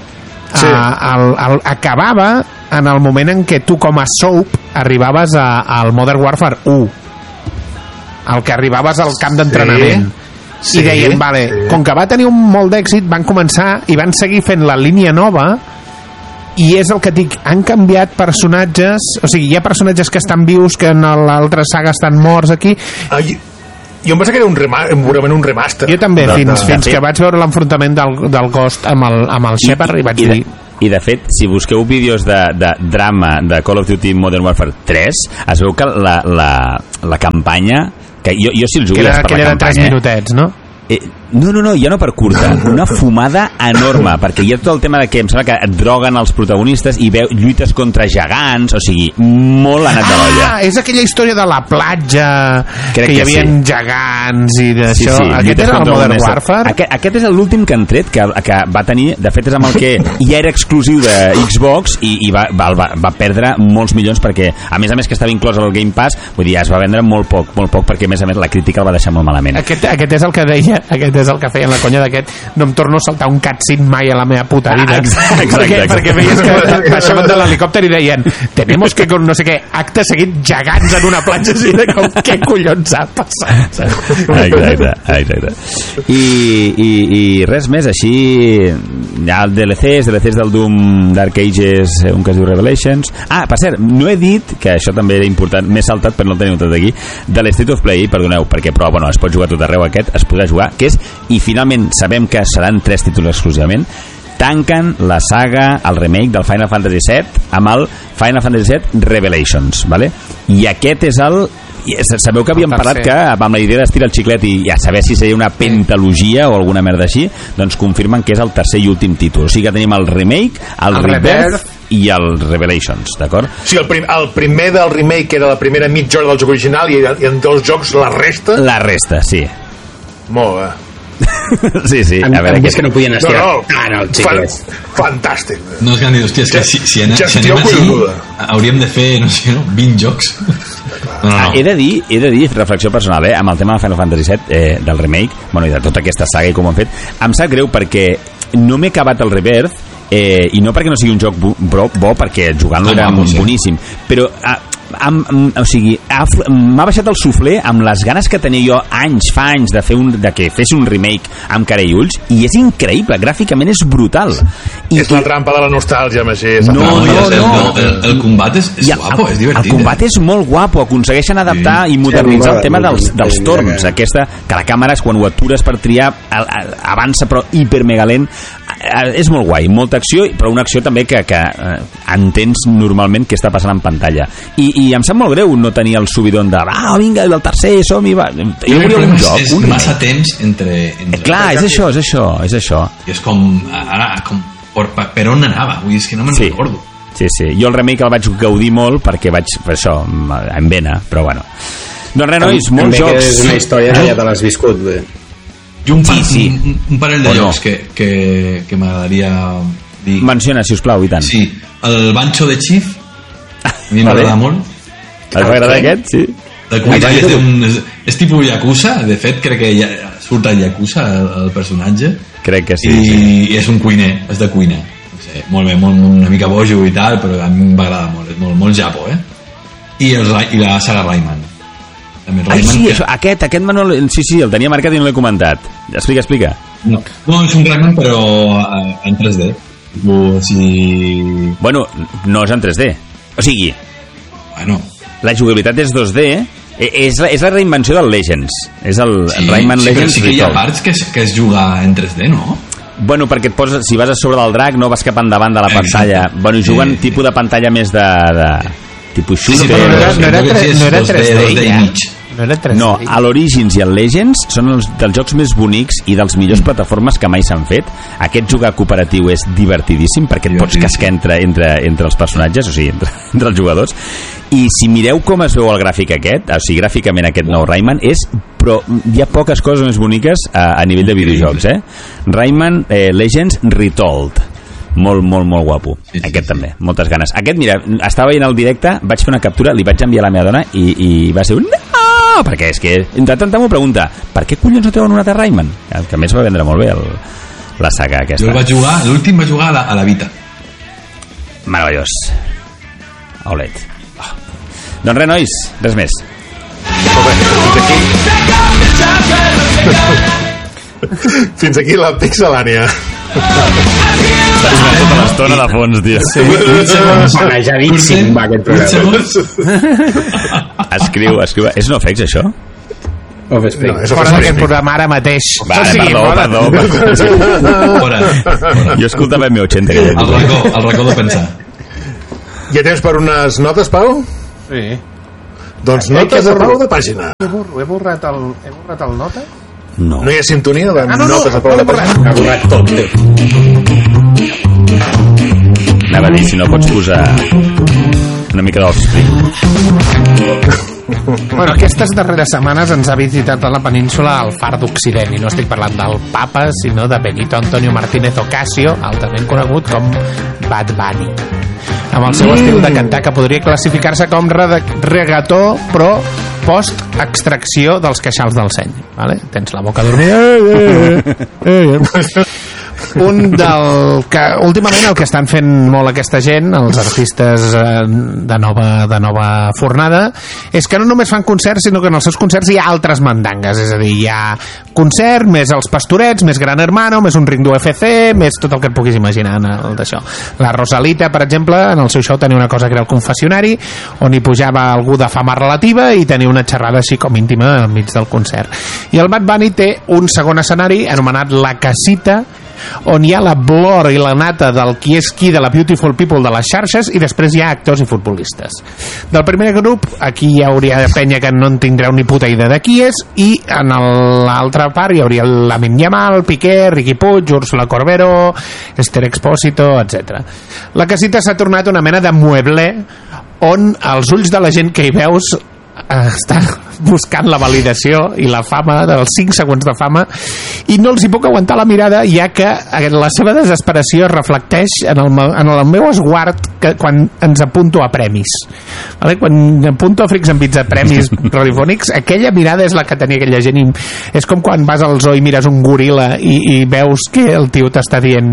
acabava en el moment en què tu com a Soap arribaves al Modern Warfare 1, el que arribaves al camp d'entrenament. I deien, vale, com que va tenir molt d'èxit, van començar i van seguir fent la línia nova, i és el que dic, han canviat personatges, o sigui, hi ha personatges que estan vius que en l'altra saga estan morts aquí. Jo em penso que era un remaster. Jo també, fins que vaig veure l'enfrontament del Ghost amb el Shepard i vaig dir... I de fet, si busqueu vídeos de drama de Call of Duty Modern Warfare 3, es veu que la campanya, que jo si els jugués per la campanya... Que era 3 minutets, no? No, ja no per curta, una fumada enorme, perquè hi ha tot el tema de que em sembla que et droguen els protagonistes i lluites contra gegants, o sigui, molt anat de l'olla. És aquella història de la platja, que hi havia gegants i d'això. Sí, aquest era el Modern Warfare? Aquest és l'últim que han tret, que va tenir, de fet és amb el que ja era exclusiu de Xbox i va perdre molts milions, perquè a més que estava inclòs al Game Pass, vull dir, es va vendre molt poc, perquè a més la crítica el va deixar molt malament. Aquest és el que deia, aquest és el que feien la conya d'aquest, no em torno a saltar un cutscene mai a la meva puta vida. Exacte. Perquè veies que baixaven de l'helicòpter i deien, tenemos que con no sé què, acte seguit gegants en una platja, així de com, què collons ha passat? Exacte. I res més, així hi ha DLCs del Doom Dark Ages, un que es diu Revelations. Per cert, no he dit, que això també era important, m'he saltat per no tenir tot aquí, de l'State of Play, perdoneu, perquè però bueno, es pot jugar tot arreu aquest, es podrà jugar, que és, i finalment sabem que seran 3 títols exclusivament, tanquen la saga, el remake del Final Fantasy VII amb el Final Fantasy VII Revelations, vale? I aquest és sabeu que havíem parlat que amb la idea d'estirar el xiclet i a saber si seria una pentalogia o alguna merda així, doncs confirmen que és el tercer i últim títol, o sigui que tenim el remake, el Rebirth i el Revelations, d'acord? Sí, el primer del remake era la primera mitja hora del joc original i en 2 jocs la resta? La resta, sí. Molt bé. Sí, a veure, és que no podien estirar el xiclet. Fantàstic. No, és que han dit, hòstia, és que si anem així hauríem de fer, no sé, 20 jocs. No. He de dir, reflexió personal, amb el tema de Final Fantasy VII, del remake, bueno, i de tota aquesta saga i com ho han fet, em sap greu perquè no m'he acabat el Rebirth, i no perquè no sigui un joc bo, perquè jugant-lo era boníssim, però o sigui, m'ha baixat el suflé amb les ganes que tenia jo fa anys de que fes un remake amb cara i ulls, i és increïble, gràficament és brutal. És la trampa de la nostàlgia, Magí. No. El combat és guapo, és divertit. El combat és molt guapo, aconsegueixen adaptar i modernitzar el tema dels torns, aquesta, que la càmera quan ho atures per triar avança però hipermegalent, és molt guai, molta acció, però una acció també que entens normalment què està passant en pantalla, i em sap molt greu no tenir el subidon de vinga, el tercer, som-hi, va. Jo volia un joc, és massa temps entre clar, és això. I és com, ara, per on anava? Vull dir, és que no me'n recordo. Sí, jo el remake el vaig gaudir molt perquè vaig, per això, en vena, però bueno. Doncs res, nois, molts jocs. També que és una història que ja te l'has viscut, bé. I un parell de jocs que m'agradaria dir. Menciona, sisplau, i tant. Sí, el Bancho de Chief, a mi m'agrada molt. Et va agradar aquest? Sí. És tipus Yakuza, de fet crec que surt al Yakuza el personatge. Crec que sí. I és un cuiner, és de cuina. No sé, molt bé, una mica bojo i tal, però a mi m'agrada molt, és molt japo, I la saga Rayman. Sí, aquest Manuel, sí, el tenia marcat i no l'he comentat. Explica. No, és un Rayman però en 3D. Bueno, no és en 3D. O sigui, la jugabilitat és 2D, és la reinvenció del Legends. És el Rayman Legends. Sí que hi ha parts que es juga en 3D, no? Bueno, perquè et poses, si vas a sobre del drac no vas cap endavant de la pantalla. Bueno, juguen tipus de pantalla més de tipus shooter. No era 3D ja. No, a l'Origins i el Legends són dels jocs més bonics i dels millors plataformes que mai s'han fet. Aquest jugar cooperatiu és divertidíssim perquè et pots cascar entre els personatges, o sigui, entre els jugadors. I si mireu com es veu el gràfic aquest, o sigui, gràficament aquest nou Rayman però hi ha poques coses més boniques a nivell de videojocs, Rayman Legends Retold, molt guapo. Aquest també, moltes ganes. Aquest, mira, estava veient el directe, vaig fer una captura, li vaig enviar a la meva dona i va ser un perquè és que de tant m'ho pregunta, per què collons no treuen un altre Rayman? Que a més va vendre molt bé la saga aquesta. Jo l'últim va jugar a la Vita. Meravellós. Aulet. Oh. Doncs res, nois, res més. Fins aquí la pixelània. Tota l'estona de fons, tio. Sí. Manejadíssim va aquest programa. Escriu. És un ofex, això? Offspring. No, és Fora d'aquest programa ara mateix. Vale, perdó. Fora. Jo escoltava el meu 80. El racó de pensar. Hi ha temps per unes notes, Pau? Sí. Doncs notes a raó de pàgina. He borrat el nota? No. No hi ha sintonia de no, notes a raó de pàgina? Ha borrat tot. Anava a dir, si no pots posar una mica d'Offspring. Bueno, aquestes darreres setmanes ens ha visitat a la península el Far d'Occident, i no estic parlant del Papa, sinó de Benito Antonio Martínez Ocasio, altament conegut com Bad Bunny, amb el seu estil de cantar que podria classificar-se com regató, però post-extracció dels queixals del seny, vale? Tens la boca dormida. Últimament el que estan fent molt aquesta gent, els artistes de nova fornada, és que no només fan concerts, sinó que en els seus concerts hi ha altres mandangues, és a dir, hi ha concert, més els pastorets, més Gran Hermano, més un ring d'UFC, més tot el que et puguis imaginar d'això. La Rosalita, per exemple, en el seu show tenia una cosa que era el confessionari, on hi pujava algú de fama relativa i tenia una xerrada així com íntima al mig del concert. I el Bad Bunny té un segon escenari anomenat La Casita, on hi ha la blor i la nata del qui és qui de la Beautiful People de les xarxes, i després hi ha actors i futbolistes. Del primer grup, aquí hi hauria penya que no en tindreu ni puta idea de qui és, i en l'altra part hi hauria Lamine Yamal, Piqué, Riqui Puig, Úrsula Corbero, Esther Expósito, etc. La Casita s'ha tornat una mena de mueble on els ulls de la gent que hi veus estan buscant la validació i la fama, dels 5 segons de fama, i no els hi puc aguantar la mirada, ja que la seva desesperació es reflecteix en el meu esguard que quan ens apunto a premis, vale? Quan apunto a Freaks and Beats a premis radiofònics, aquella mirada és la que tenia aquella gent, i és com quan vas al zoo i mires un goril·la i veus que el tio t'està dient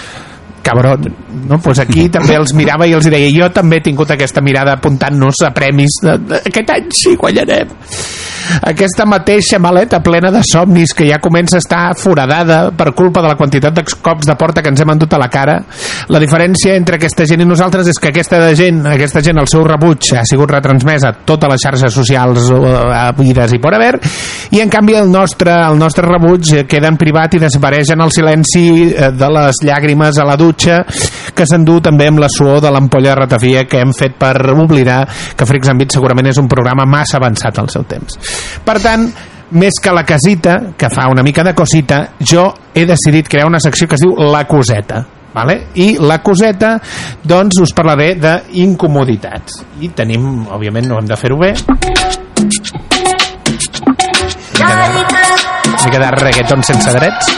cabron, no? Pues aquí també els mirava i els deia, jo també he tingut aquesta mirada apuntant-nos a premis aquest any sí, guanyarem. Aquesta mateixa maleta plena de somnis que ja comença a estar foradada per culpa de la quantitat de cops de porta que ens hem endut a la cara. La diferència entre aquesta gent i nosaltres és que aquesta gent el seu rebuig ha sigut retransmès a totes les xarxes socials habides i por haver, i en canvi el nostre rebuig queda en privat i desapareix en el silenci de les llàgrimes a la dutxa que s'endú també amb la suor de l'ampolla de ratafia que hem fet per oblidar que Freaks and Beats segurament és un programa massa avançat al seu temps. Per tant, més que La Casita, que fa una mica de cosita, jo he decidit crear una secció que es diu La Coseta, vale? I La Coseta, doncs, us parlaré d'incomoditats. I tenim, òbviament, no hem de fer-ho bé, una mica de reggaeton sense drets.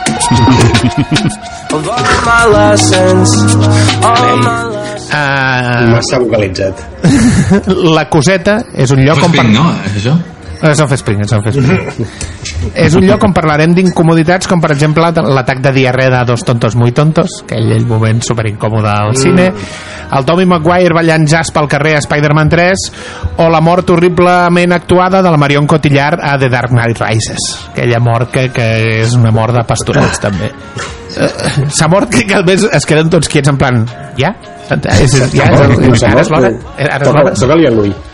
Massa vocalitzat. La Coseta és un lloc on... no? És això? És Offspring. És un lloc on parlarem d'incomoditats, com per exemple l'atac de diarrea de Dos tontos muy tontos, aquell moment superincòmode al cine, el Tommy Maguire ballant jazz pel carrer a Spider-Man 3, o la mort horriblement actuada de la Marion Cotillard a The Dark Knight Rises, aquella mort que és una mort de pastorets també. S'ha mort que a més es queden tots quiets en plan ja? Ara és l'hora? Toca-li a Louis.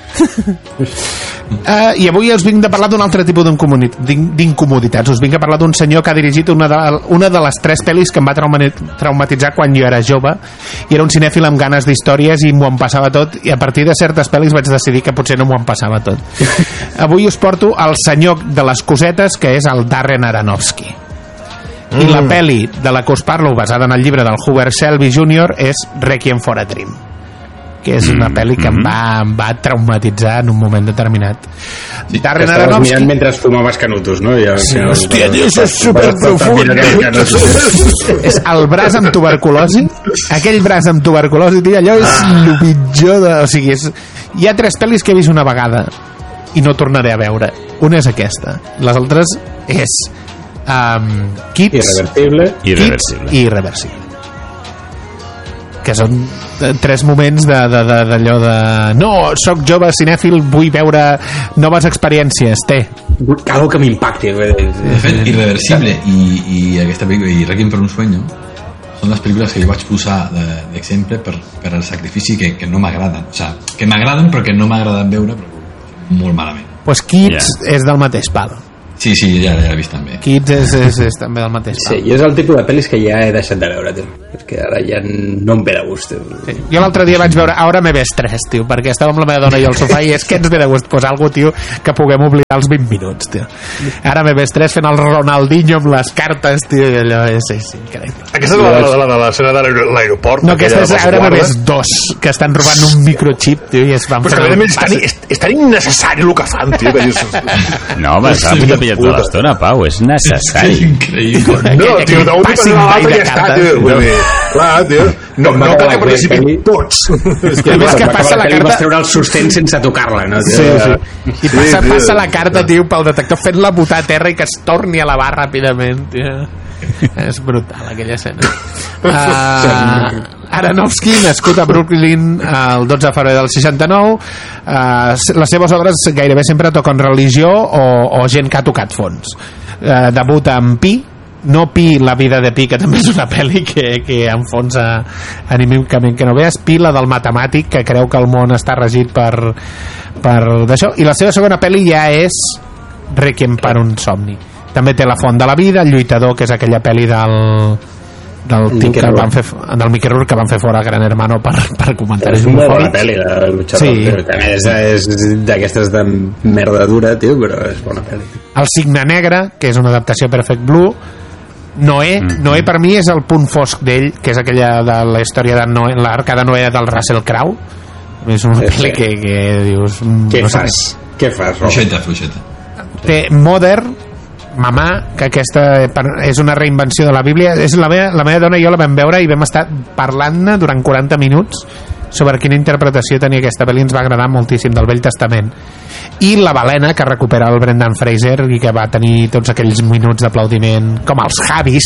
I avui us vinc de parlar d'un altre tipus d'incomoditats. Us vinc a parlar d'un senyor que ha dirigit una de les 3 pel·lis que em va traumatitzar quan jo era jove, i era un cinèfil amb ganes d'històries i m'ho em passava tot, i a partir de certes pel·lis vaig decidir que potser no m'ho em passava tot. Avui us porto el senyor de les cosetes, que és el Darren Aronofsky. I la pel·li de la que us parlo, basada en el llibre del Hubert Shelby Jr., és Requiem for a Dream, que és una pel·li que em va traumatitzar en un moment determinat. Darren Aronofsky... mirant mentre fumaves canutos, no? Hòstia, això és superprofund. És el braç amb tuberculosi, aquell braç amb tuberculosi, tio, allò és el pitjor de... O sigui, hi ha 3 pel·lis que he vist una vegada i no tornaré a veure. Una és aquesta, les altres és Kids Irreversible i Irreversible. que són 3 moments d'allò de no, sóc jove cinèfil, vull veure noves experiències, algo que m'impacti. De fet, Irreversible i aquesta pel·lícula i Requiem per un sueño són les pel·lícules que jo vaig posar d'exemple per el sacrifici que no m'agraden, o sigui, que m'agraden però que no m'agraden veure, però molt malament. Pues Kids és del mateix pal. Sí, ja l'he vist també. Kids és també del mateix pal. Sí, jo és el tipus de pel·lis que ja he deixat de veure, tio. Perquè ara ja no em ve de gust, tio. Sí. Jo l'altre dia vaig veure Ahora me ves 3, tio, perquè estava amb la meva dona i al sofà i és que ens ve de gust posar algú, tio, que puguem oblidar els 20 minuts, tio. Ara me ves 3 fent el Ronaldinho amb les cartes, tio, i allò és increïble. Aquesta és l'escena de l'aeroport. No, aquesta és Ahora me ves 2, que estan robant un microchip, tio, i es van fer... Però que és tan innecessari el que fan, tio, que dius... No, home, s'ha pillat tota l'estona, Pau, és necessari. És increïble. No, tio, d'un i per l'altre ja està, tio. Clar, tio, no cal que participin tots. I a més que passa la carta... Vas treure el sostén sense tocar-la, no? Sí. I passa la carta, tio, pel detector fent-la botar a terra i que es torni a lavar ràpidament, tio. És brutal aquella escena. Aronofsky, nascut a Brooklyn el 12 de febrer del 69, les seves obres gairebé sempre toquen religió o gent que ha tocat fons. Debuta amb Pi, no Pi, la vida de Pi, que també és una pel·li que enfonsa anímicament que no veus. Pi, la del matemàtic, que creu que el món està regit per d'això, i la seva segona pel·li ja és Requiem per un somni. També té La font de la vida, El lluitador, que és aquella pel·li del tio que van fer, del Mickey Rourke, que van fer fora Gran Hermano per comentaris. És una bona pel·li, El luchador, sí. Que és d'aquestes de merda dura, tio, però és bona pel·li. El signe negre, que és una adaptació a Perfect Blue. Noé per mi és el punt fosc d'ell, que és aquella de la història de Noé, l'arca de Noé del Russell Crowe. És una pel·li que dius... Què fas? Què fas, Robert? Fluixeta. Té Mother, Mamà, que aquesta és una reinvenció de la Bíblia. És la meva dona i jo la vam veure i vam estar parlant-ne durant 40 minuts sobre quina interpretació tenia aquesta pel·li. Ens va agradar moltíssim, del Vell Testament. I La balena, que recupera el Brendan Fraser i que va tenir tots aquells minuts d'aplaudiment, com els Javis.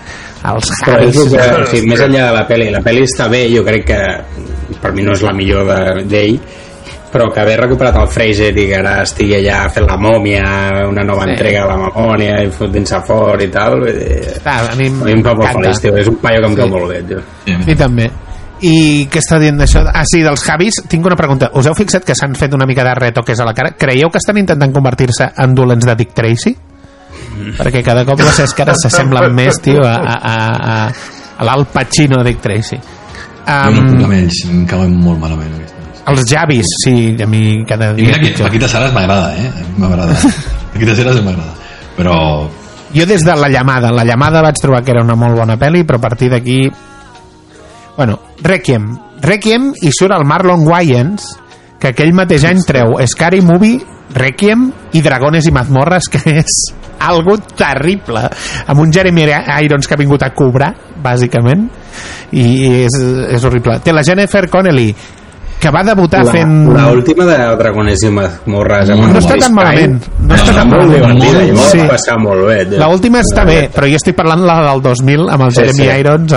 Més enllà de la pel·li està bé, jo crec que per mi no és la millor d'ell, però que haver recuperat el Fraser i que ara estigui allà fent La mòmia, una nova entrega de La memòria i fotent-se fort i tal, a mi em fa molt feliç, tio. És un paio que em cau molt bé, tio. I també. I què està dient d'això? Sí, dels Javis, tinc una pregunta. Us heu fixat que s'han fet una mica de retoques a la cara? Creieu que estan intentant convertir-se en dolents de Dick Tracy? Perquè cada cop les escares s'assemblen més, tio, a l'Al Pacino de Dick Tracy. Jo no puc amb ells, em cauen molt malament aquesta. Els Javis, sí, a mi cada dia... I mira que Paquita Salas m'agrada, m'agrada. Paquita Salas m'agrada, però... Jo des de La llamada vaig trobar que era una molt bona pel·li, però a partir d'aquí... Bueno, Requiem, i surt el Marlon Wayans, que aquell mateix any treu Scary Movie, Requiem i Dragones i mazmorres, que és algo terrible, amb un Jeremy Irons que ha vingut a cobrar, bàsicament, i és horrible. Té la Jennifer Connelly, que va debutar fent... L'última de Dragones i mazmorres. No està tan malament. No està tan malament. Sí. Passar molt bé. L'última està bé, però jo estic parlant la del 2000 amb el Jeremy Irons,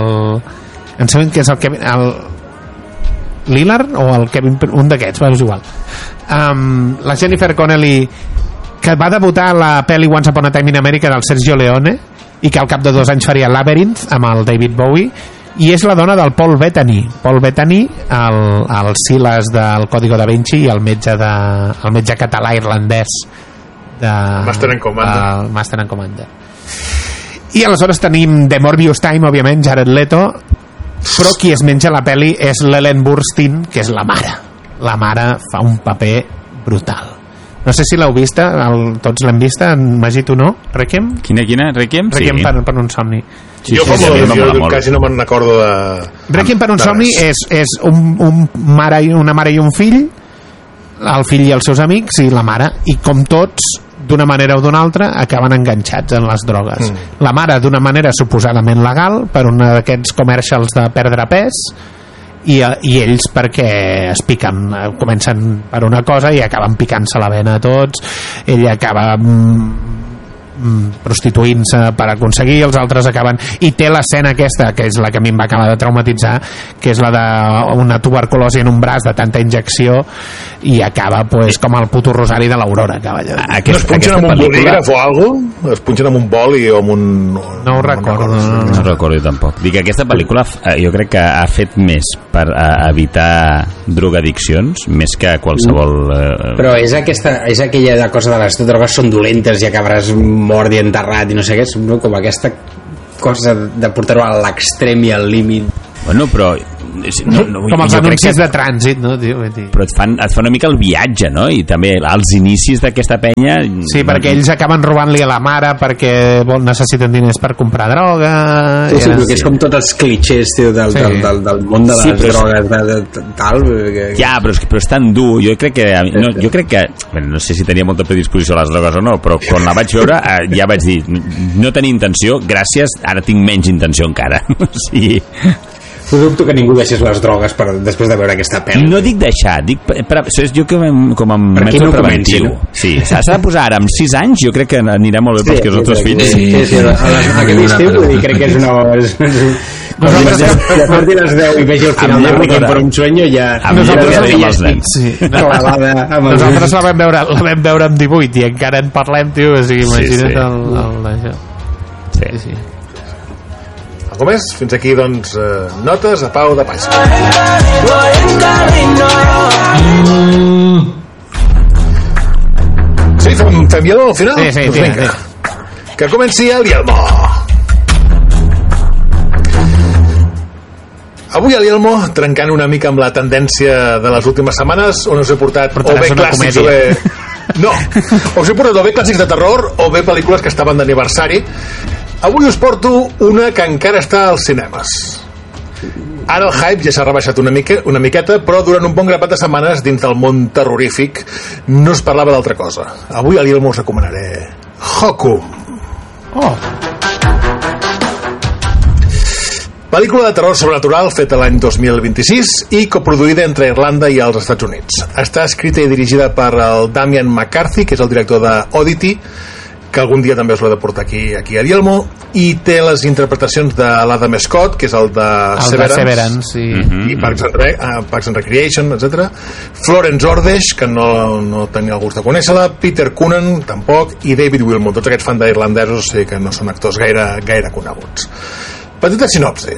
em sembla que és el Kevin... Lillard o el Kevin... Un d'aquests, és igual. La Jennifer Connelly, que va debutar a la pel·li Once Upon a Time in America del Sergio Leone i que al cap de 2 anys faria Labyrinth amb el David Bowie, i és la dona del Paul Bettany, el Silas del Código da Vinci i el metge català irlandès de Master and Commander. I aleshores tenim The Morbius Time, òbviament, Jared Leto, però qui es menja la peli és l'Ellen Burstyn, que és la mare fa un paper brutal. No sé si l'heu vista, tots l'hem vista, en Magí, tu no? Requiem? Quina? Requiem? Requiem per un somni. Jo quasi no me'n recordo de... Requiem per un somni és una mare i un fill, el fill i els seus amics i la mare, i com tots d'una manera o d'una altra acaben enganxats en les drogues. La mare d'una manera suposadament legal, per un d'aquests commercials de perdre pes, i ells perquè es piquen, comencen per una cosa i acaben picant-se la vena a tots. Ella acaba prostituint-se per aconseguir, els altres acaben, i té l'escena aquesta, que és la que a mi em va acabar de traumatitzar, que és la d'una tuberculosi en un braç de tanta injecció, i acaba pues, com el puto rosari de l'Aurora, cavall. No es punxen amb un bolígraf o alguna cosa? Es punxen amb un boli o amb un... No ho recordo. No recordo tampoc. Dic que aquesta pel·lícula jo crec que ha fet més per evitar drogadiccions més que qualsevol... Però és aquella cosa de les drogues són dolentes i acabaràs mort i enterrat i no sé què, no? Com aquesta cosa de portar-ho a l'extrem i al límit. Bueno, però... com els anuncis de trànsit, no? Però et fan una mica el viatge, no? I també els inicis d'aquesta penya... Sí, perquè ells acaben robant-li a la mare perquè necessiten diners per comprar droga... Sí, perquè és com tots els clichés, tio, del món de les drogues, tal... Ja, però és tan dur. Jo crec que... Bueno, no sé si tenia molta predisposició a les drogues o no, però quan la vaig veure ja vaig dir, no tenia intenció, gràcies, ara tinc menys intenció encara. O sigui... Dubto que ningú deixés les drogues després de veure aquesta pel·li. No dic deixar, jo com a mètode preventiu. Sí, s'ha de posar ara amb 6 anys, jo crec que anirà molt bé pels que els nostres fills. Sí, aquest estiu crec que és una... Quan porti les 10 i vegi el final de Requiem per un sueño ja... Nosaltres la vam veure amb 18 i encara en parlem, tio, o sigui, imagina't això. Sí. Com és? Fins aquí, doncs, notes a Pau de Paixa. Sí, fem Yelmo al final? Sí, vinga. Que comenci el Yelmo. Avui el Yelmo, trencant una mica amb la tendència de les últimes setmanes, on us he portat o bé clàssics o bé... No, us he portat o bé clàssics de terror o bé pel·lícules que estaven d'aniversari. Avui us porto una que encara està als cinemes. Ara el hype ja s'ha rebaixat una miqueta, però durant un bon grapat de setmanes dins del món terrorífic no es parlava d'altra cosa. Avui a l'Ilmo us recomanaré Hokum. Pel·lícula de terror sobrenatural feta l'any 2026 i coproduïda entre Irlanda i els Estats Units. Està escrita i dirigida per el Damian McCarthy, que és el director de Oddity, que algun dia també us l'he de portar aquí a Dielmo, i té les interpretacions de l'Adam Scott, que és el de Severance, i Parks and Recreation, etc. Florence Ordesh, que no tenia el gust de conèixer-la, Peter Coonan, tampoc, i David Wilmot, tots aquests fans d'irlandesos que no són actors gaire coneguts. Petita sinopsi.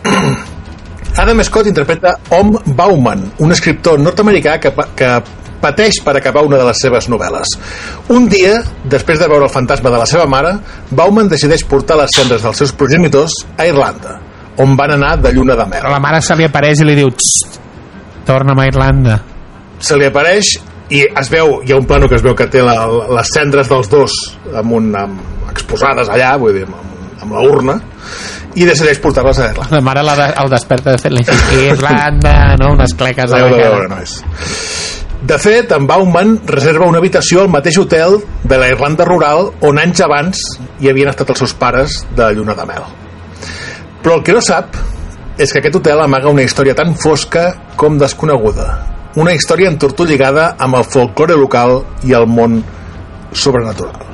Adam Scott interpreta Om Bauman, un escriptor nord-americà que pateix per acabar una de les seves novel·les. Un dia, després de veure el fantasma de la seva mare, Bauman decideix portar les cendres dels seus progenitors a Irlanda, on van anar de lluna de mel. Però la mare se li apareix i li diu torna'm a Irlanda. Se li apareix i es veu, hi ha un plano que es veu que té les cendres dels dos exposades allà, vull dir, amb la urna, i decideix portar-les a Irlanda. La mare el desperta fent-li Irlanda, no? Unes cleques a la cara. De fet, en Bauman reserva una habitació al mateix hotel de la Irlanda rural on anys abans hi havien estat els seus pares de lluna de mel. Però el que no sap és que aquest hotel amaga una història tan fosca com desconeguda. Una història entortolligada amb el folklore local i el món sobrenatural.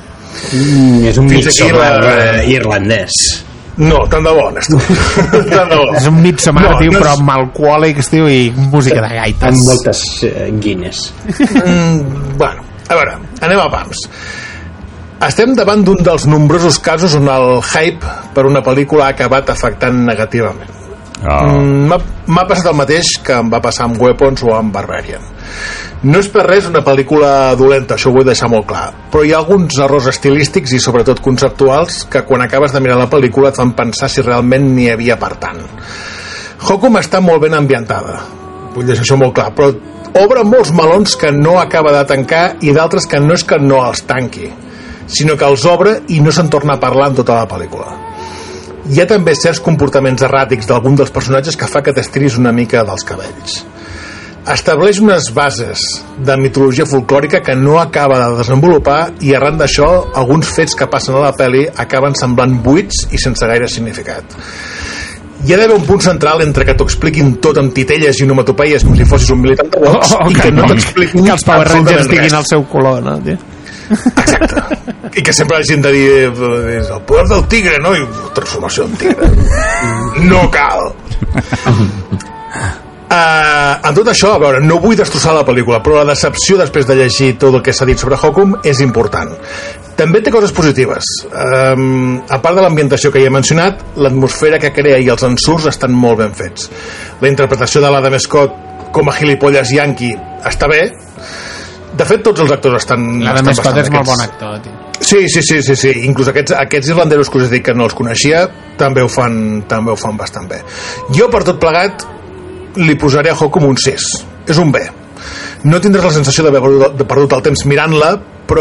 És un Midsommar irlandès. No, tant de bo, Néstor. Tant de bo. És un Midsommar, tio, però amb alcohòlics, tio, i música de gaites. Amb moltes Guinness. Bueno, a veure, anem a pams. Estem davant d'un dels nombrosos casos on el hype per una pel·lícula ha acabat afectant negativament. M'ha passat el mateix que em va passar amb Weapons o amb Barbarian. No és per res una pel·lícula dolenta, això ho vull deixar molt clar, però hi ha alguns errors estilístics i sobretot conceptuals que quan acabes de mirar la pel·lícula et fan pensar si realment n'hi havia per tant. Hokum està molt ben ambientada, vull deixar això molt clar, però obre molts melons que no acaba de tancar i d'altres que no és que no els tanqui, sinó que els obre i no se'n torna a parlar en tota la pel·lícula. Hi ha també certs comportaments erràtics d'algun dels personatges que fa que t'estiris una mica dels cabells. Estableix unes bases de mitologia folclòrica que no acaba de desenvolupar i arran d'això alguns fets que passen a la pel·li acaben semblant buits i sense gaire significat. Hi ha d'haver un punt central entre que t'ho expliquin tot amb titelles i onomatopeies com si fossis un militant de box i que no t'expliquin que els Power Rangers diguin el seu color, no? Exacte. I que sempre hagin de dir el poder del tigre, no? I transformació en tigre. No cal. En tot això, a veure, no vull destrossar la pel·lícula, però la decepció després de llegir tot el que s'ha dit sobre Hokum és important. També té coses positives. A part de l'ambientació que ja he mencionat, l'atmosfera que crea i els ensurts estan molt ben fets. La interpretació de l'Adam Scott com a gilipolles yanqui està bé. De fet, tots els actors estan... L'Adam Scott és molt bon actor, tio. Sí. Inclús aquests irlandesos que us he dit que no els coneixia també ho fan bastant bé. Jo, per tot plegat, li posaré a Hokum un 6. És un B. No tindràs la sensació d'haver perdut el temps mirant-la, però